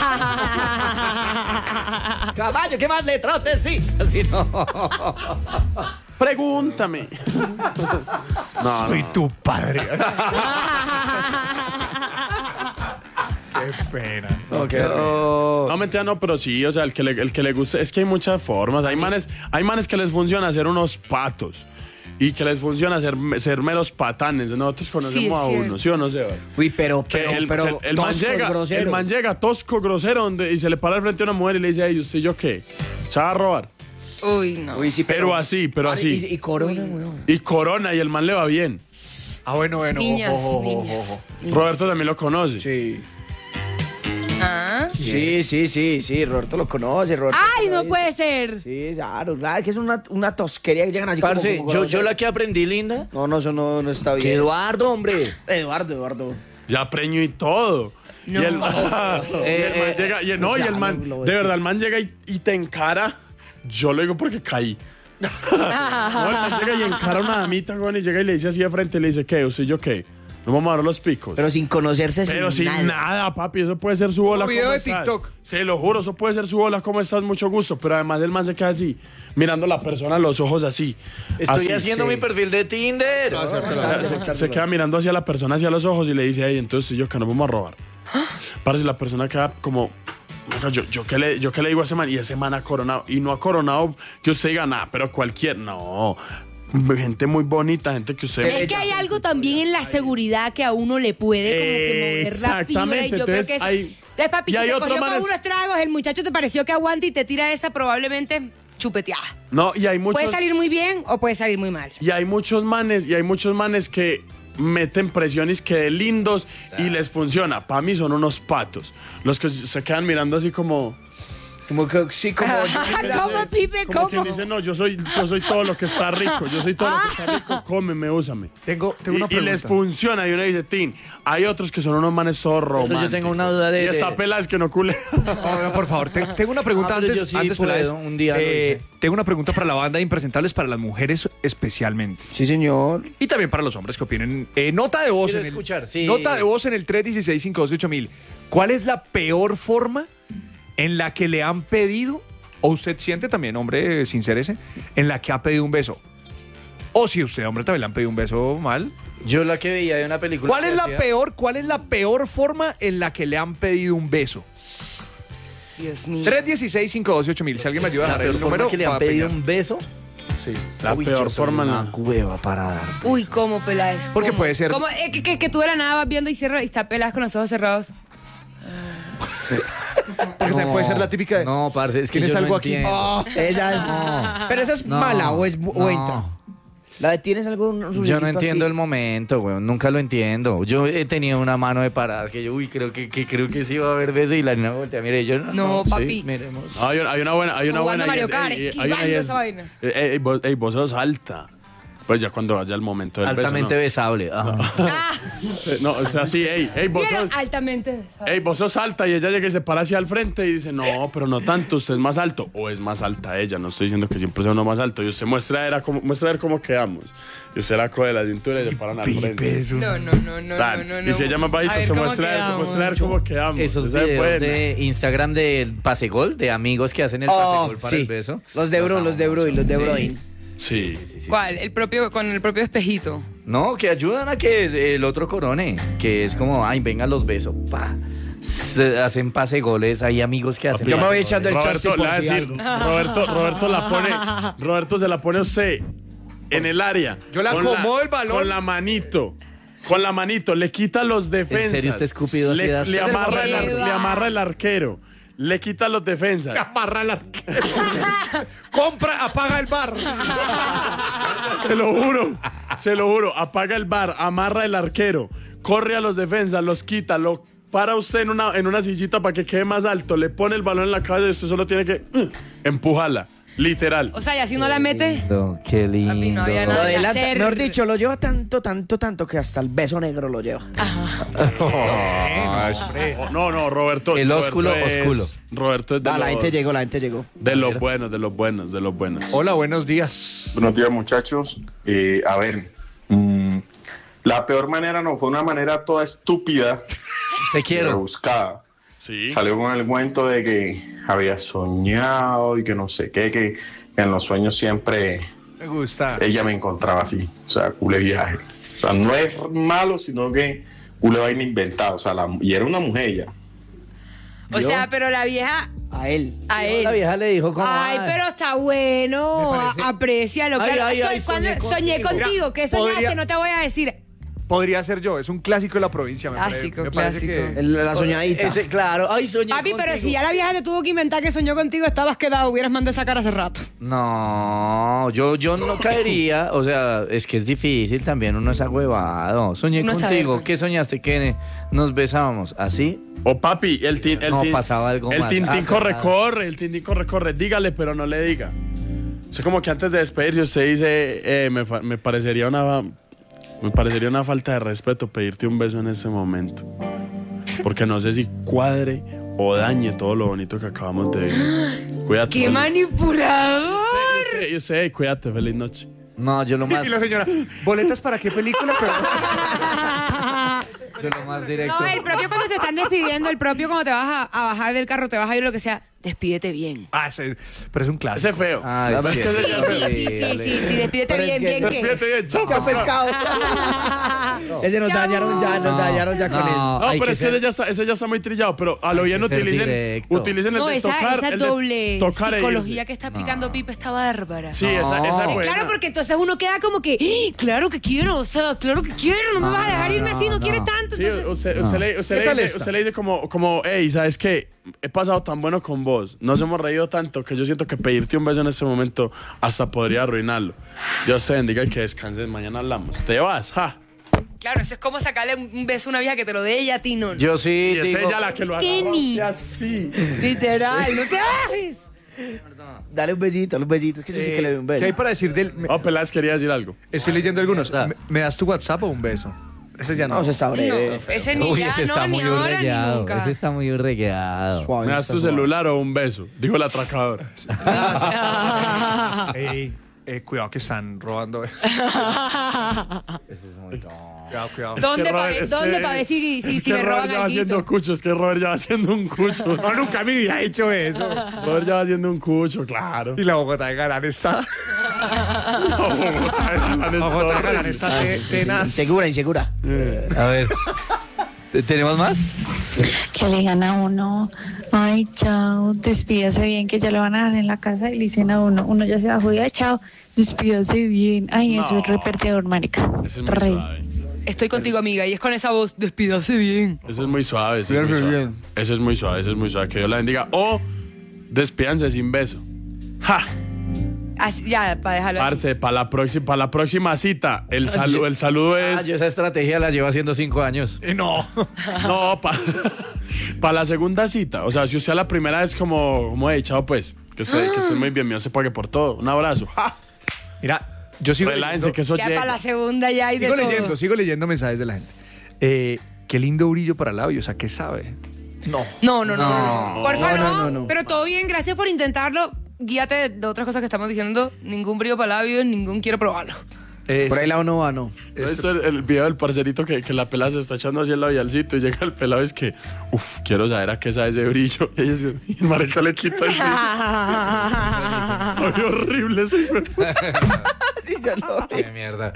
Caballo, ¿qué más le trotes? Sí. Así no. Pregúntame. No, Soy no. tu padre. Qué pena. No. No, mentira, no, pero sí, o sea, el que le, el que le guste, es que hay muchas formas. Hay manes, hay manes que les funciona hacer unos patos y que les funciona ser, ser meros patanes. Nosotros conocemos Sí, es a cierto. uno, ¿sí o no, Sebas? Uy, pero, Que pero, el, pero, que el, man toscos, llega, groseros. el man llega tosco, grosero, donde, y se le para al frente a una mujer y le dice, ay, ¿usted y yo qué? ¿Se va a robar? Uy, no. Uy, sí, Pero así, pero Ah, así. Y, y corona, weón. Y corona, y el man le va bien. Ah, bueno, bueno. Niñas, ojo, ojo, niñas. ojo. Roberto también lo conoce. Sí. Ah. Sí, sí, sí, sí, Roberto lo conoce, Roberto. Ay, no lo puede dice. ser. Sí, claro, claro, que es una, una tosquería que llegan así Parce, como, como yo, groseros. yo la que aprendí, linda. No, no, eso no, no está Que bien. Eduardo, hombre. Eduardo, Eduardo. Ya preñó y todo. No. Y el, y el man Eh, llega, y, no, y ya, el man, lo- lo- de verdad, el man llega y, y te encara. Yo lo digo porque caí. No, el man llega y encara a una damita, güey, y llega y le dice así de frente, y le dice, ¿qué? ¿Usted y yo qué? Nos vamos a dar los picos. Pero sin conocerse, Pero sin, sin nada. nada. papi, eso puede ser su bola. Un video ¿cómo de estás? TikTok. Se lo juro, eso puede ser su bola, ¿cómo estás? Mucho gusto. Pero además el man se queda así, mirando a la persona a los ojos así. Estoy así. haciendo sí. mi perfil de Tinder. No, Se, acéptalo. se- se queda mirando hacia la persona, hacia los ojos y le dice, ay, entonces yo que nos vamos a robar. Parece la persona queda como, "Oiga, yo, yo, ¿qué le, yo qué le digo a ese man, y ese man ha coronado, y no ha coronado que usted diga nada, pero cualquier, no, gente muy bonita, gente que usted... Es que hay algo también en la seguridad que a uno le puede como que mover la fibra y yo creo Entonces, que es... hay- Entonces, papi, y si hay te otros cogió con manes- unos tragos, el muchacho te pareció que aguanta y te tira esa probablemente chupeteada. No, y hay muchos... Puede salir muy bien o puede salir muy mal. Y hay muchos manes, y hay muchos manes que meten presiones que de lindos y les funciona. Para mí son unos patos. Los que se quedan mirando así como... Como que sí, como. ¿Cómo, Pipe? Como ¿Cómo? quien dice, no, yo soy, yo soy todo lo que está rico. Yo soy todo lo que está rico. Cómeme, úsame. Tengo, tengo Y, una y pregunta. les funciona. Y uno dice, Tin, hay otros que son unos manes todos románticos. yo tengo una duda de- Y esta de- pela es que no cule. Oigan, por favor, te- tengo una pregunta Ah, pero antes. yo sí antes puedo, Peláez. un día lo Eh, hice. tengo una pregunta para la banda de Impresentables, para las mujeres especialmente. Sí, señor. Y también para los hombres que opinen. Eh, nota de voz. Quiero en el- escuchar, sí. Nota de voz en el tres uno seis, cinco dos ocho mil. ¿Cuál es la peor forma en la que le han pedido, o usted siente también, hombre, sin ser ese, en la que ha pedido un beso? O si usted, hombre, también le han pedido un beso mal. Yo la que veía de una película. ¿Cuál que es la hacía- peor, cuál es la peor forma en la que le han pedido un beso? Dios mío. tres uno seis, cinco dos ocho mil. Si alguien me ayuda a La dar peor el forma número. que le han para pedido peñar. un beso? Sí, la Uy, peor yo soy forma. una no. cueva para dar. Uy, ¿cómo, Peláez? Porque ¿Cómo? puede ser- ¿Cómo? Eh, que, que, que tú de la nada vas viendo y cierras y está Peláez con los ojos cerrados. Porque también puede ser la típica de. No, parce, es que ¿Tienes yo algo no aquí? entiendo. Oh, esa es. Pero esa es No, mala o es bu- o no. entra. La de tienes algo. un Yo no sucesito entiendo aquí? el momento, güey. Nunca lo entiendo. Yo he tenido una mano de paradas que yo, uy, creo que, que creo que sí va a haber veces y la niña voltea. Mire, yo no. No, sí, papi. miremos. No, hay, una, hay una buena, hay una Jugando buena. y Mario es- Kart, ey, ey, hay una esquivando y es- esa vaina. ey, ey, vos, ey, vos sos alta. Pues ya cuando vaya el momento del Altamente beso, besable. Ah. ¿no? No, o sea, sí, ey, ey, vos ¿Vieron? sos, Altamente. ey, vos sos alta y ella llega y se para hacia al frente y dice, no, pero no tanto, usted es más alto. O es más alta ella, no estoy diciendo que siempre sea uno más alto. Y usted muestra, era como, muestra a ver cómo quedamos. Y usted la coge de la cintura y se paran al frente. No, no, no, no, Tan. no, no. Y si ella más bajita, A ver se cómo muestra a ver, quedamos. muestra a ver cómo quedamos. Esos Esa es videos buena. de Instagram del pasegol, de amigos que hacen el Oh, pasegol para sí. el beso. Los de Bru, los de Bru y los de Broin. Sí. ¿Cuál? El propio, con el propio espejito. No, que ayudan a que el otro corone, que es como, ay, venga los besos, pa. Se hacen pasegoles, hay amigos que hacen Yo me voy pasegoles. echando el chorci Roberto, le por va a si decir, algo. Roberto, Roberto la pone, Roberto se la pone a usted en el área. Yo le con acomodo el balón. Con la manito. Con la manito, le quita los defensas. serio usted escupido así le, da- le amarra el, ar- Qué le amarra el arquero. Le quita los defensas. Amarra el arquero. Compra, apaga el bar. Se lo juro. Se lo juro. Apaga el bar, amarra el arquero. Corre a los defensas, los quita, lo para usted en una, en una sillita para que quede más alto. Le pone el balón en la cabeza y usted solo tiene que uh, empujarla. Literal. O sea, y así no la mete. No, qué lindo. Papi, no había Lo nada. que adelanta, hacer. mejor dicho, lo lleva tanto, tanto, tanto que hasta el beso negro lo lleva. Oh, no, no, Roberto. El Roberto ósculo, es- ósculo. Roberto es de Ah, la los, gente llegó, la gente llegó. de los buenos, de los buenos, de los buenos. Hola, buenos días. Buenos días, muchachos. Eh, a ver, mm, la peor manera no fue una manera toda estúpida, Te quiero. rebuscada. Sí. Salió con el cuento de que había soñado y que no sé qué, que en los sueños siempre Me gusta. ella me encontraba así, o sea, cule viaje. O sea, no es malo, sino que cule vaina inventada, o sea, la- y era una mujer ya. O sea, pero la vieja A él. a él. La vieja le dijo como, Ay, pero está bueno. Aprécialo. Ay, claro. ay, Soy- ay, cuando soñé soñé contigo. contigo. ¿Qué Mira, soñaste? podría- No te voy a decir. Podría ser yo, es un clásico de la provincia. Me pare- Clásico, me parece clásico. que- El- la soñadita. Ese, claro, ay, soñé Papi, pero contigo. si ya la vieja te tuvo que inventar que soñó contigo, estabas quedado, hubieras mandado esa cara hace rato. No, yo, yo no caería, o sea, es que es difícil también, uno es agüevado. Soñé Uno sabe, contigo, pues. ¿qué soñaste? Que nos besábamos, ¿así? O papi, el tin, el No, tin- pasaba algo El más. tintín Ah, corre, ah. corre, el tintín corre, corre. Dígale, pero no le diga. Es como que antes de despedirse usted dice, eh, me, fa- me parecería una me parecería una falta de respeto pedirte un beso en ese momento. Porque no sé si cuadre o dañe todo lo bonito que acabamos de vivir. Cuídate. ¡Qué manipulador! Yo sé, yo sé, cuídate, feliz noche. No, yo lo más, Y la señora, ¿boletas para qué película? Pero- yo lo más directo. No, el propio cuando se están despidiendo, el propio cuando te vas a, a bajar del carro, te vas a ir lo que sea, despídete bien. Ah, ese- pero es un clásico. Ese es feo. Ay, La verdad sí, es que ese Sí, es feo. sí, sí, sí, sí, sí, despídete Pero es bien, que- bien, ¿qué? Despídete bien, chao, Chao, pescado. pescado. Ese nos Chao. dañaron ya, nos No, dañaron ya con no. él. No, Hay pero que es que ser- ese ya, está, ese ya está muy trillado. Pero a lo Hay bien que ser utilicen, directo. utilicen el No, de esa, tocar. esa el de doble tocar e psicología irse. que está aplicando Pipe está bárbara. Sí, esa, esa es No. buena. Claro, porque entonces uno queda como que, "¡Ah, claro que quiero, o sea, claro que quiero, no me No, vas a dejar no, irme así, no, no, quieres no. tanto. Sí, entonces- usted, usted le, usted ¿Qué le tal dice, esta? usted le dice como, como, hey, ¿sabes qué? He pasado tan bueno con vos, nos hemos reído tanto que yo siento que pedirte un beso en este momento hasta podría arruinarlo. Dios te bendiga y que descanses, mañana hablamos. Te vas, ja. Claro, eso es como sacarle un un beso a una vieja que te lo dé ella a ti, no. Yo sí Y es digo, ella la que lo agarra Kenny. y así. Literal, no te bajes. Dale un besito, dale un besito. Es que yo sí que le doy un ¿Qué hay beso. para decir del...? me- Oh, Peláez quería decir algo. Estoy leyendo algunos. Ah. ¿Me, me das tu WhatsApp o un beso? Ese ya no. No, se está No, breve. ese ni Uy, ya, ese no, está ni muy ahora ni urregueado. nunca. Ese está muy urregueado. Suave, ¿Me das está tu suave. celular o un beso? Dijo el atracador. Ey, eh, cuidado que están robando eso. Cuidado, cuidado. ¿Dónde que pa' Robert- ver- es dónde que- pa' ver si- si- es si que me Robert roban ya va haciendo alguito? cucho, es que Robert ya va haciendo un cucho. No, nunca me había hecho eso. Robert ya va haciendo un cucho, claro. Y la Bogotá de Galán está. La La Bogotá de Galán está te- tenaz. Insegura, insegura. A ver, ¿tenemos más? Que le digan a uno, ay, chao, despídase bien, que ya lo van a dejar en la casa, y le dicen a uno, uno ya se bajó, ya, chao, despídase bien. Ay, eso es reperteador, marica. Ese es muy Rey. suave. Estoy contigo, amiga, y es con esa voz, despídase bien. Ese es muy suave. Ese es muy Cuídate suave. bien. Ese es muy suave, ese es muy suave. Que Dios la bendiga. O despídanse sin beso. ¡Ja! Así, ya, para dejarlo así. Parce, para la, próxima, para la próxima cita, el, salu- el saludo Ah, es... yo esa estrategia la llevo haciendo cinco años. Y no. No, para la segunda cita. O sea, si usted a la primera es como, como he echado, pues, que se, que esté muy bien, mío, se pague por todo. Un abrazo. ¡Ja! Mira, Yo sigo Relájense leyendo, que eso Ya llega. para la segunda ya hay de sigo todo. leyendo, sigo leyendo mensajes de la gente. Eh, qué lindo brillo para labios, ¿a qué sabe? No. No, no, no. no, no. Porfa, No, no, no, no, no. Pero todo bien, gracias por intentarlo. Guíate de, de otras cosas que estamos diciendo. Ningún brillo para labios, ningún quiero probarlo. Eh, Por ahí lado no va, no. Eso es el, el video del parcerito que, que la pelada se está echando así el labialcito y llega el pelado y es que, uff, quiero saber a qué sabe ese brillo. Y, ella es, y el marica le quita el brillo. Ay, horrible ese güey. Sí, ya lo vi. Qué mierda.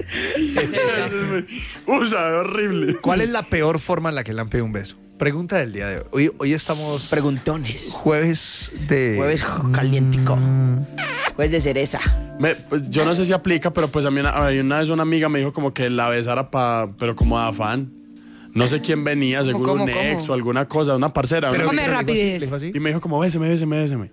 Uy, sabe horrible. ¿Cuál es la peor forma en la que le han pedido un beso? Pregunta del día de hoy. Hoy, hoy estamos Preguntones. jueves de... Jueves calientico. Jueves de cereza. Me- pues, yo no sé si aplica, pero pues a mí una, a mí una vez una amiga me dijo como que la besara pa, pero como de afán. No sé quién venía, seguro ¿Cómo, un cómo? ex o alguna cosa, una parcera. Pero- una- Come pero le dijo así, rapidez. le dijo así. y me dijo como, béseme, béseme, béseme.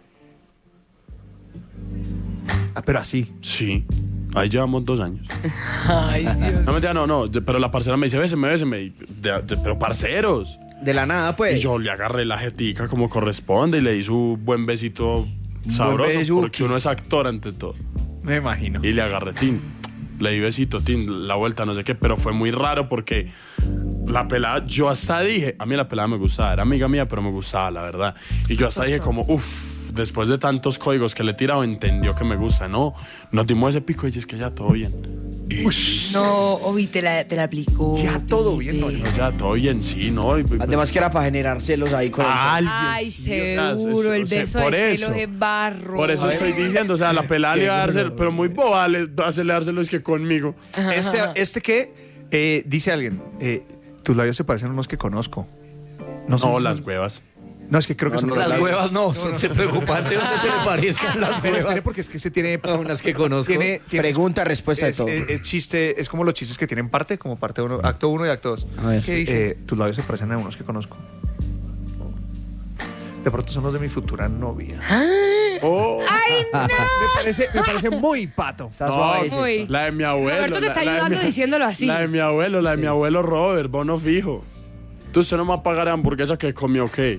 Ah, pero así. Sí, ahí llevamos dos años. Ay, Dios. No, mentira, no, no, de- pero la parcera me dice, béseme, béseme. y de- de- pero parceros. De la nada, pues. Y yo le agarré la jetica como corresponde y le di su buen besito sabroso, besuki. porque uno es actor ante todo. Me imagino. Y le agarré, tin, le di besito, tin, la vuelta, no sé qué, pero fue muy raro porque la pelada, yo hasta dije, a mí la pelada me gustaba, era amiga mía, pero me gustaba, la verdad. Y yo hasta dije como, uff, después de tantos códigos que le he tirado, entendió que me gusta, no, nos dimos ese pico y es que ya todo bien. Y No, Obi, te la, te la aplicó. Ya todo bien, bebé. no, ya todo bien, sí, ¿no? Y, pues, Además que era para generar celos ahí con Ah, el Ay, sí, o sea, seguro, es- el o sea, beso por de eso. celos es barro. Por eso estoy diciendo, o sea, la pelada le iba a darse, pero muy boba, le hacerle dárselo es que conmigo. Este, este que eh, dice alguien, eh, tus labios se parecen a unos que conozco. No, sé si las son- huevas. No, es que creo que son los Las labios. huevas no, son preocupantes donde se le parezcan las Pero espere, huevas. porque es que se tiene... A unas que conozco. Tiene, tiene- Pregunta, respuesta de es, todo. es- es chiste, es como los chistes que tienen parte, como parte uno, acto uno y acto dos. A ver. ¿Qué dice? Eh, tus labios se parecen a unos que conozco. De pronto son los de mi futura novia. Oh, Me parece, me parece muy pato. Está no, suave ese. Uy. la de mi abuelo. Roberto te la- está la de ayudando mi- diciéndolo así. La de mi abuelo, la de mi abuelo Robert, bono fijo. Tú usted no me va a pagar la hamburguesa que comió, ¿qué?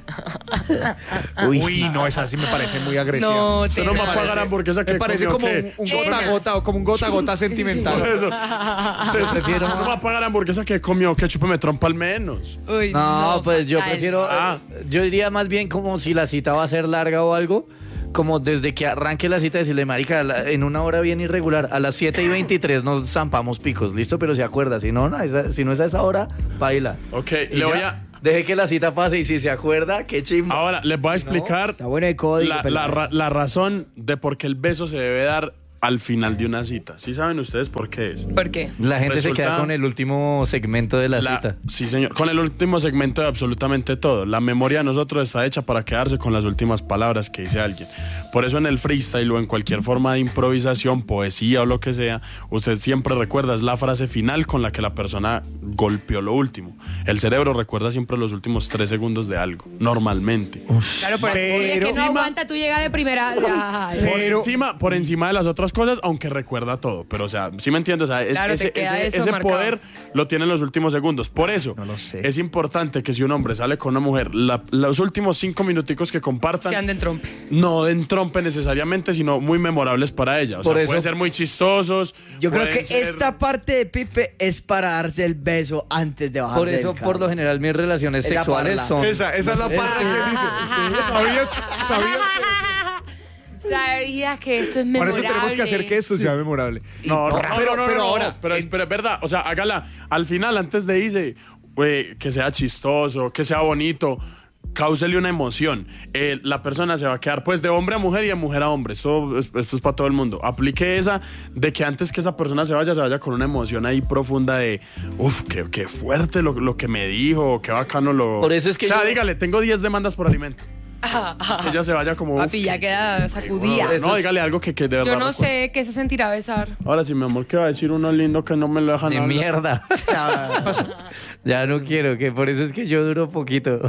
Uy, no, esa sí me parece muy agresiva. No, Usted te no me va a la- pagar la hamburguesa que Me parece comió, como ¿qué? un, un Sí. gota a gota o como un gota a gota sentimental. Por eso. Se- prefiero- usted no me va a pagar la hamburguesa que comió, que chúpeme trompa al menos. Uy, No, pues yo fatal. prefiero. Ah. eh, Yo diría más bien como si la cita va a ser larga o algo. Como desde que arranque la cita, decirle, marica, la- en una hora bien irregular, a las siete y veintitrés nos zampamos picos, ¿listo? Pero se acuerda, si no, no, esa- si no es a esa hora, baila. Ok, Y le ya, voy a... Deje que la cita pase y si se acuerda, qué chimba. Ahora, les voy a explicar Está bueno el código. la, pero- la ra- la razón de por qué el beso se debe dar al final de una cita. ¿Sí saben ustedes por qué es? ¿Por qué? La gente se Resulta- queda con el último segmento de la, La- cita. Sí, señor. Con el último segmento de absolutamente todo. La memoria de nosotros está hecha para quedarse con las últimas palabras que dice alguien. Por eso en el freestyle o en cualquier forma de improvisación, poesía o lo que sea, usted siempre recuerda es la frase final con la que la persona golpeó lo último. El cerebro recuerda siempre los últimos tres segundos de algo, normalmente. Claro, por eso Pero- es que no Encima- aguanta, tú llegas de primera. Ay, Por, Pero- encima, por encima de las otras cosas, aunque recuerda todo. Pero, o sea, ¿sí me entiendes? O sea, es- Claro, te ese, queda ese- eso ese marcado. poder lo tiene en los últimos segundos. Por eso, No lo sé. es importante que si un hombre sale con una mujer, la- los últimos cinco minuticos que compartan se anden trompe. no den trompe necesariamente, sino muy memorables para ella. O Por sea, eso- pueden ser muy chistosos. Yo creo pueden que ser- esta parte de Pipe es para darse el beso antes de bajarse Por eso, del por carro. lo general, mis relaciones Esa sexuales parla. son. Esa, esa es la parte que dice. ¿Sabías? ¿Sabías? Sabías que esto es Por memorable. eso tenemos que hacer que esto sea memorable. No, no, No, no, pero- no, no, pero no, ahora, pero, es, pero es verdad, o sea, hágala al final, antes de irse, güey, que sea chistoso, que sea bonito, cáusele una emoción. Eh, la persona se va a quedar, pues, de hombre a mujer y de mujer a hombre. Esto, es- esto es para todo el mundo. Aplique esa de que antes que esa persona se vaya, se vaya con una emoción ahí profunda de, uff, qué, qué fuerte lo, lo que me dijo, qué bacano lo... Por eso es que O sea, yo- dígale, tengo diez demandas por alimento. Que ella se vaya como... uf, Papi, ya queda sacudida. no, no, dígale algo que, que de verdad... Yo no recuerde. sé qué se sentirá besar. Ahora sí, mi amor, ¿qué va a decir uno lindo que no me lo dejan De hablar? mierda. Ya no quiero, que por eso es que yo duro poquito.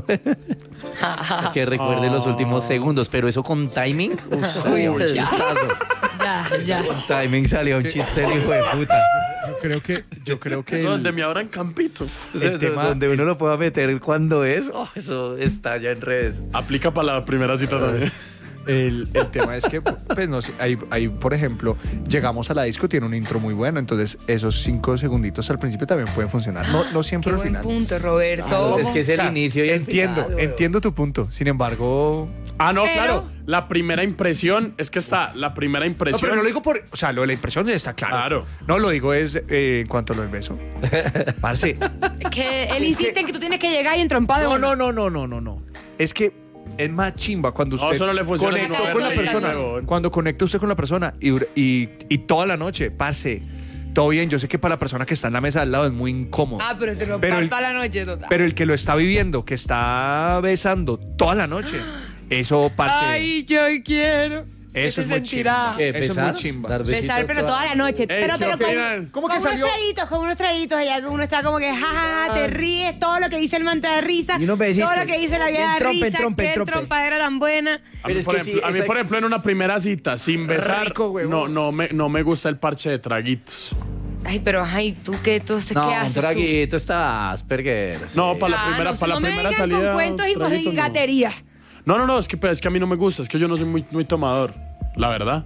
Que recuerde los últimos segundos, pero eso con timing. Uy, un chistazo. Ya, ya. Con timing salió un chiste de hijo de puta. Yo creo que, yo creo que Eso el- donde me abran campito. El tema donde uno lo pueda meter cuando es, oh, eso está ya en redes. Aplica para la primera cita también. El, el tema es que, pues, no sé, ahí, ahí, por ejemplo, llegamos a la disco, tiene un intro muy bueno, entonces esos cinco segunditos al principio también pueden funcionar. No, no siempre Qué al buen final. punto, Roberto. Es que es el O sea, inicio y el entiendo, final, weón. entiendo tu punto. Sin embargo, Ah, no, Pero- claro. La primera impresión es que está. La primera no, impresión. pero no lo digo por, o sea, lo de la impresión está claro. Claro. No, lo digo es eh, en cuanto a lo del beso. Parce. Que él insiste en que tú tienes que llegar y entrompar de No, uno. no, no, no, no, no, no. Es que es más chimba cuando No, usted eso no le funciona conecta si no con la suelta, persona. huevón. Cuando conecta usted con la persona y, y, y toda la noche, parce, todo bien. Yo sé que para la persona que está en la mesa al lado es muy incómodo. Ah, pero te lo Pero el- parto a la noche, total. Pero el que lo está viviendo, que está besando toda la noche, eso, parce, Ay, yo quiero. eso ¿Qué es se muy sentirá? chimba. ¿Qué, Eso es besar? muy chimba. Dar besitos Besar, pero toda la noche. Ey, pero ¿qué pero con, opinan? ¿Cómo con que salió? unos traguitos, con unos traguitos allá que uno está como que jajaja, te ríes, todo lo que dice el man te da risa. Y unos besitos. Todo lo que dice la vida da Trompe, risa. trompe, Qué trompe. trompadera tan buena. A mí, Pero es por que ejemplo, sí, a mí, esa- por ejemplo, en una primera cita, sin besar, Rico, huevón. no, no, me, no me gusta el parche de traguitos. Ay, pero ay, ¿tú qué? Entonces, No, ¿qué un haces tú? traguito está Asperger. No, sí. para la Ah, primera, no, para no la me primera vengan salida. con cuentos y traguitos, no. gaterías. No, no, no, es que, es que a mí no me gusta, es que yo no soy muy, muy tomador, la verdad.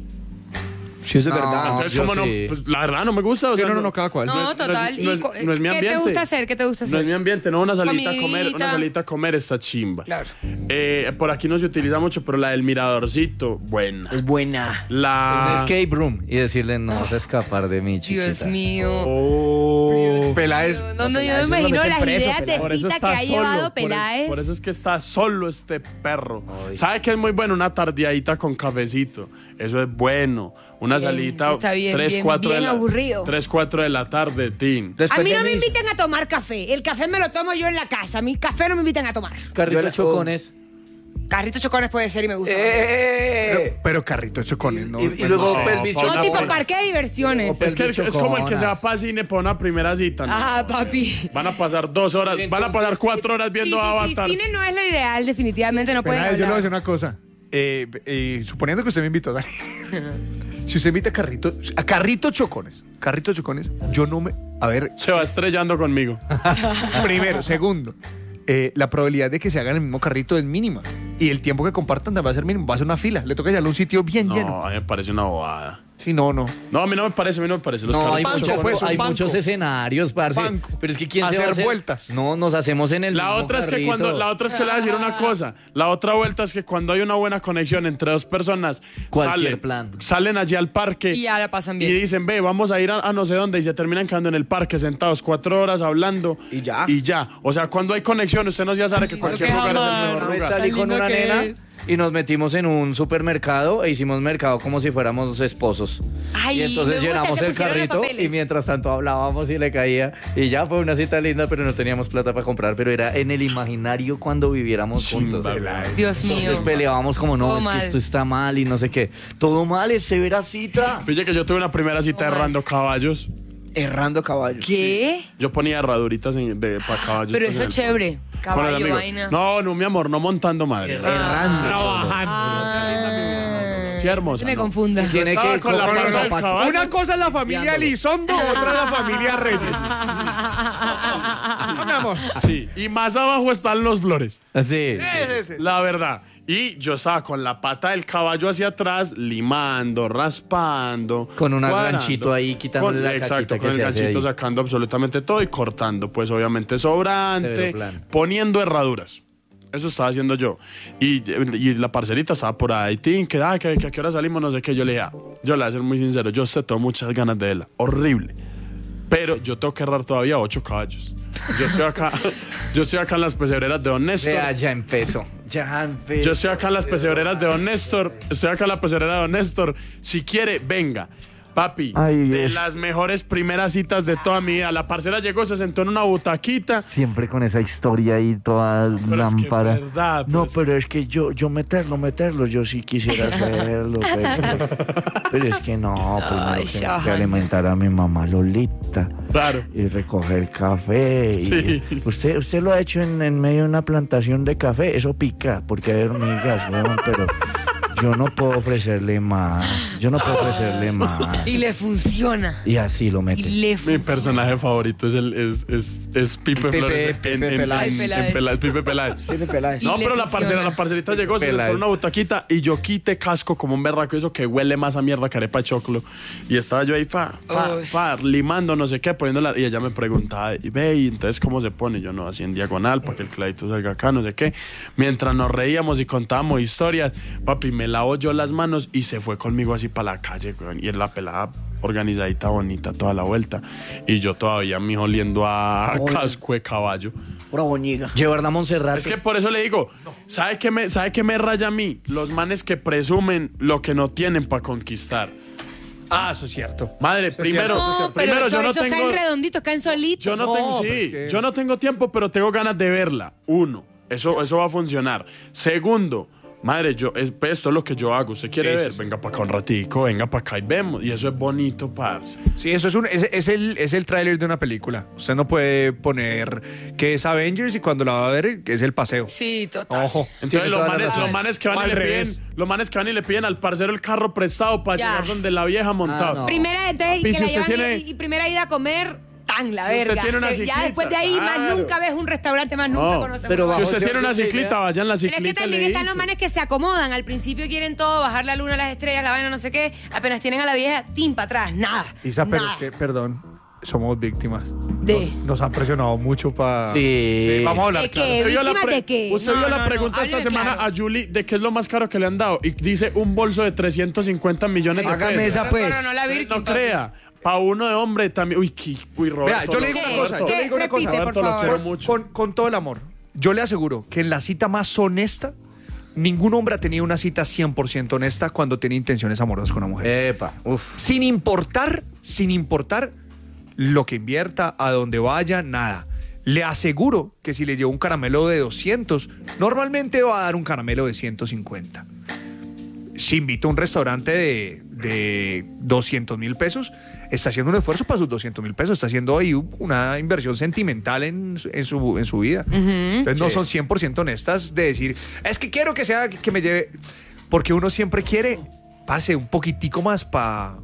Sí, eso es No, verdad. Entonces, yo como sí. no, pues la verdad no me gusta. O Sí, sea, no, no, no, cada cual. No, es- total. No es, ¿Y cu- no es mi qué te ambiente. gusta hacer? ¿Qué te gusta No es hacer? mi ambiente, no, una salita a comer, Comidita. una salita a comer está chimba. Claro. Eh, por aquí no se utiliza mucho, pero la del miradorcito, buena. Es buena. Un La... escape room y decirle, no vas a escapar de mí, chiquita. Dios mío. Oh. Peláez. No, no, yo Peláez me lo imagino meten las preso, ideas Peláez. de Por eso cita que está ha solo. llevado por, Peláez. por eso es que está solo este perro. ¿Sabe qué es muy bueno? Una tardeadita con cafecito. Eso es bueno. Una Bien, salita eso está bien, tres, bien, cuatro bien de la, aburrido. tres, cuatro de la tarde, Tim. Después A mí de no me mis- inviten a tomar café. El café me lo tomo yo en la casa. A mí café no me invitan a tomar. Carrito Yo la- chocones. Carritos chocones puede ser y me gusta. ¡Eh! Pero, pero carrito chocones, ¿no? Y, y luego No, Pelvis Paula, No, una tipo buena. parque de diversiones. Es que es como el que se va para cine para una primera cita. ¿no? Ah, papi. Van a pasar dos horas, van a pasar cuatro horas Sí, viendo sí, sí, Avatar. cine no es lo ideal, definitivamente no pueden Peláez, yo le voy a decir hablar. una cosa. Eh, eh, suponiendo que usted me invitó, Dani. Si usted invita a Carrito, a Carrito Chocones, Carrito Chocones, yo no me. A ver, Se va estrellando conmigo. primero, segundo, eh, la probabilidad de que se hagan el mismo carrito es mínima. Y el tiempo que compartan también va a ser mínimo. Va a ser una fila. Le toca llevarle a un sitio bien lleno. No, a mí me parece una bobada. Sí, no, no. No, a mí no me parece, a mí no me parece. Los No, hay, carritos Banco, muchos, pues, un hay banco. muchos escenarios, parce. Banco. Pero es que quién se Hacer va a hacer vueltas. No, nos hacemos en el La mismo otra es que carrito. cuando, la otra es que le voy a decir una cosa. La otra vuelta es que cuando hay una buena conexión entre dos personas, Cualquier salen, plan. salen allí al parque Y ya la pasan bien. y dicen, ve, vamos a ir a, a no sé dónde y se terminan quedando en el parque sentados cuatro horas hablando Y ya. Y ya. O sea, cuando hay conexión, usted no ya sabe que cualquier qué lugar es el amor. mejor Una vez lugar. salí Tan con lindo una que nena es. y nos metimos en un supermercado e hicimos mercado como si fuéramos esposos. Ay, y me entonces gusta, llenamos se el pusieron los carrito papeles. y mientras tanto hablábamos y le caía. Y ya fue una cita linda, pero no teníamos plata para comprar. Pero era en el imaginario cuando viviéramos juntos. Dios mío. Entonces peleábamos como, no, Todo es mal. que esto está mal y no sé qué. Todo mal, es severa cita. Pille que yo tuve una primera cita Oh, errando caballos. Errando caballos. ¿Qué? Yo ponía herraduritas en- de, para caballos. Pero pues, eso en es el- chévere. con el Caballo, amigo. vaina. No, no, mi amor, no montando madre. Ah, Sí, hermosa, Me ¿no? confunda. Tiene Estaba que con la comprar panza del zapatos. caballo. Una cosa es la familia Elizondo, otra es la familia Reyes. No, mi amor. Sí, y más abajo están los flores. Sí. Ese, ese. La verdad. Y yo estaba con la pata del caballo hacia atrás, limando, raspando. Con un cuadrando. ganchito ahí, quitándole Con- la Exacto, caquita con que el se hace ganchito ahí. sacando absolutamente todo y cortando, pues obviamente sobrante, Severo plan. poniendo herraduras. Eso estaba haciendo yo. Y, y la parcerita estaba por ahí, tin, que, ah, que, que a qué hora salimos, no sé qué. Yo le dije, ah, yo le voy a ser muy sincero, yo sé, tengo muchas ganas de verla. Horrible. Pero yo tengo que errar todavía ocho caballos. Yo estoy acá, yo estoy acá en las pesebreras de Don Néstor. Vea, ya empezó. Ya empezó. Yo estoy acá en las pesebreras de Don Néstor. Estoy acá en la pesebrera de Don Néstor. Si quiere, venga. Papi, Ay, de Dios. las mejores primeras citas de toda mi vida. La parcera llegó, se sentó en una butaquita. Siempre con esa historia ahí toda Pero es que lámpara. es verdad, no, pero es pero es que yo, yo meterlo, meterlo, yo sí quisiera hacerlo. Pero, pero es que no, primero Ay, tengo que Shahan. alimentar a mi mamá Lolita. Claro. Y recoger café. Y Sí. usted, usted lo ha hecho en, en medio de una plantación de café. Eso pica, porque hay hormigas, weón, pero yo no puedo ofrecerle más. Yo no puedo ofrecerle más. Y le funciona. Y así lo mete. Y le Mi funciona. personaje favorito es el es, es, es Pipe, Pipe, Flores. Pipe en, en- Peláez. en- en Peláez. Peláez, Pipe Peláez. Pipe Peláez. No, Y pero le la parcera, funciona. la parcerita llegó, se Peláez. entró una butaquita y yo quité casco como un berraco, eso que huele más a mierda que arepa de choclo. Y estaba yo ahí, fa, fa, Uy. fa, limando, no sé qué, poniéndola. Y ella me preguntaba, y ve, y entonces cómo se pone. Yo no, así en diagonal, para que el clavito salga acá, no sé qué. Mientras nos reíamos y contábamos historias, papi, me lavo yo las manos y se fue conmigo así para la calle, weón. Y en la pelada organizadita, bonita, toda la vuelta. Y yo todavía, mi hijo, oliendo a Oye. casco de caballo. Pura boñiga. Llevar a Montserrat. Es que por eso le digo, ¿sabe qué me, ¿sabe qué me raya a mí? Los manes que presumen lo que no tienen para conquistar. Ah, eso es cierto. Madre, primero, No, pero primero eso, yo no esos tengo, caen redonditos, caen solitos. yo no No, tengo, sí, pero es que- yo no tengo tiempo, pero tengo ganas de verla. Uno, eso, eso va a funcionar. Segundo, madre, yo, es, pues, esto es lo que yo hago. ¿Usted quiere Sí, sí, ver? sí. Venga para acá un ratico, venga para acá y vemos. Y eso es bonito, parce. Sí, eso es un es, es el es el tráiler de una película. Usted no puede poner que es Avengers y cuando la va a ver es el paseo. Sí, total. Ojo. Entonces Tiene los toda la manes, razón. los manes que van O y al le revés. piden, los manes que van y le piden al parcero el carro prestado para Ya. llegar donde la vieja montado. no. Primera, entonces, y Papi, que si la usted llevan tiene- y, y primera ida a comer, tan la Si usted verga. tiene una Se- ya ciclita, después de ahí, más claro. nunca ves un restaurante, más nunca No, conoces pero un bajo Si lugar. usted ese tiene una orden de ciclita, idea. vaya en la Pero es ciclita que y le también están dice. los manes que se acomodan. Al principio quieren todo, bajar la luna, las estrellas, la vaina, no sé qué. Apenas tienen a la vieja, tim para atrás, nada. Isa, pero nada. es que, perdón, somos víctimas. De- Nos, nos han presionado mucho para. Sí. Vamos a hablar ¿De claro. qué? Usted vio la, ¿Víctimas pre- de qué? usted No, vio la no, no, pregunta esta hábleme semana claro. a Julie de qué es lo más caro que le han dado y dice un bolso de trescientos cincuenta millones de Hágame pesos. esa, pues. Pero no la Birkin, No papi. crea. Para uno de hombre también. Uy, qué- uy, Roberto. Vea, yo le digo lo- una ¿Qué? cosa, yo ¿Qué? le digo una cosa. Repite, por Roberto, lo favor. quiero Con, mucho. con- con todo el amor, yo le aseguro que en la cita más honesta, ningún hombre ha tenido una cita cien por ciento honesta cuando tiene intenciones amorosas con una mujer. Epa, uf. Sin importar, sin importar lo que invierta, a dónde vaya, nada. Le aseguro que si le llevo un caramelo de doscientos, normalmente va a dar un caramelo de ciento cincuenta. Si invita a un restaurante de, de doscientos mil pesos, está haciendo un esfuerzo para sus doscientos mil pesos, está haciendo ahí una inversión sentimental en, su- en, su, en su vida. Entonces no son cien por ciento honestas de decir, es que quiero que sea, que me lleve, porque uno siempre quiere, pase un poquitico más para...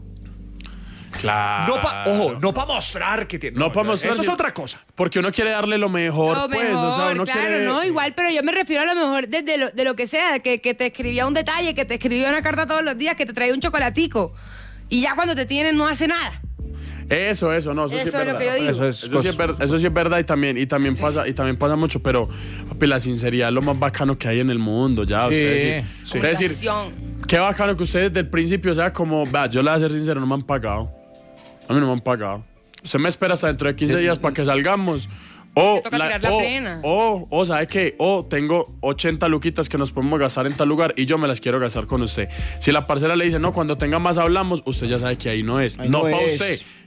Claro. No pa, ojo, no para mostrar que tiene. No pa' mostrar, Eso es sí. otra cosa. Porque uno quiere darle lo mejor, Lo pues. mejor, o sea, uno claro, quiere. no, igual, pero yo me refiero a lo mejor desde lo, de lo que sea, que, que te escribía un detalle, que te escribía una carta todos los días, que te traía un chocolatico. Y ya cuando te tienen no hace nada. Eso, eso, no, eso, sí Eso es es lo verdad. que yo digo. Eso es, Eso sí, es ver- eso sí es verdad y también, y también pasa, y también pasa mucho, pero papi, la sinceridad es lo más bacano que hay en el mundo, ya. Sí, Usted decir, sí. usted decir, Comunicación. qué bacano que ustedes desde el principio, o sea, como, vea, yo le voy a ser sincero, no me han pagado. A mí no me han pagado. Usted me espera hasta dentro de quince días para que salgamos. O, Te toca tirar la o, plena. o, o, ¿sabe qué? O tengo ochenta luquitas que nos podemos gastar en tal lugar y yo me las quiero gastar con usted. Si la parcera le dice, no, cuando tenga más hablamos, usted ya sabe que ahí no es. Ahí no no para es. usted.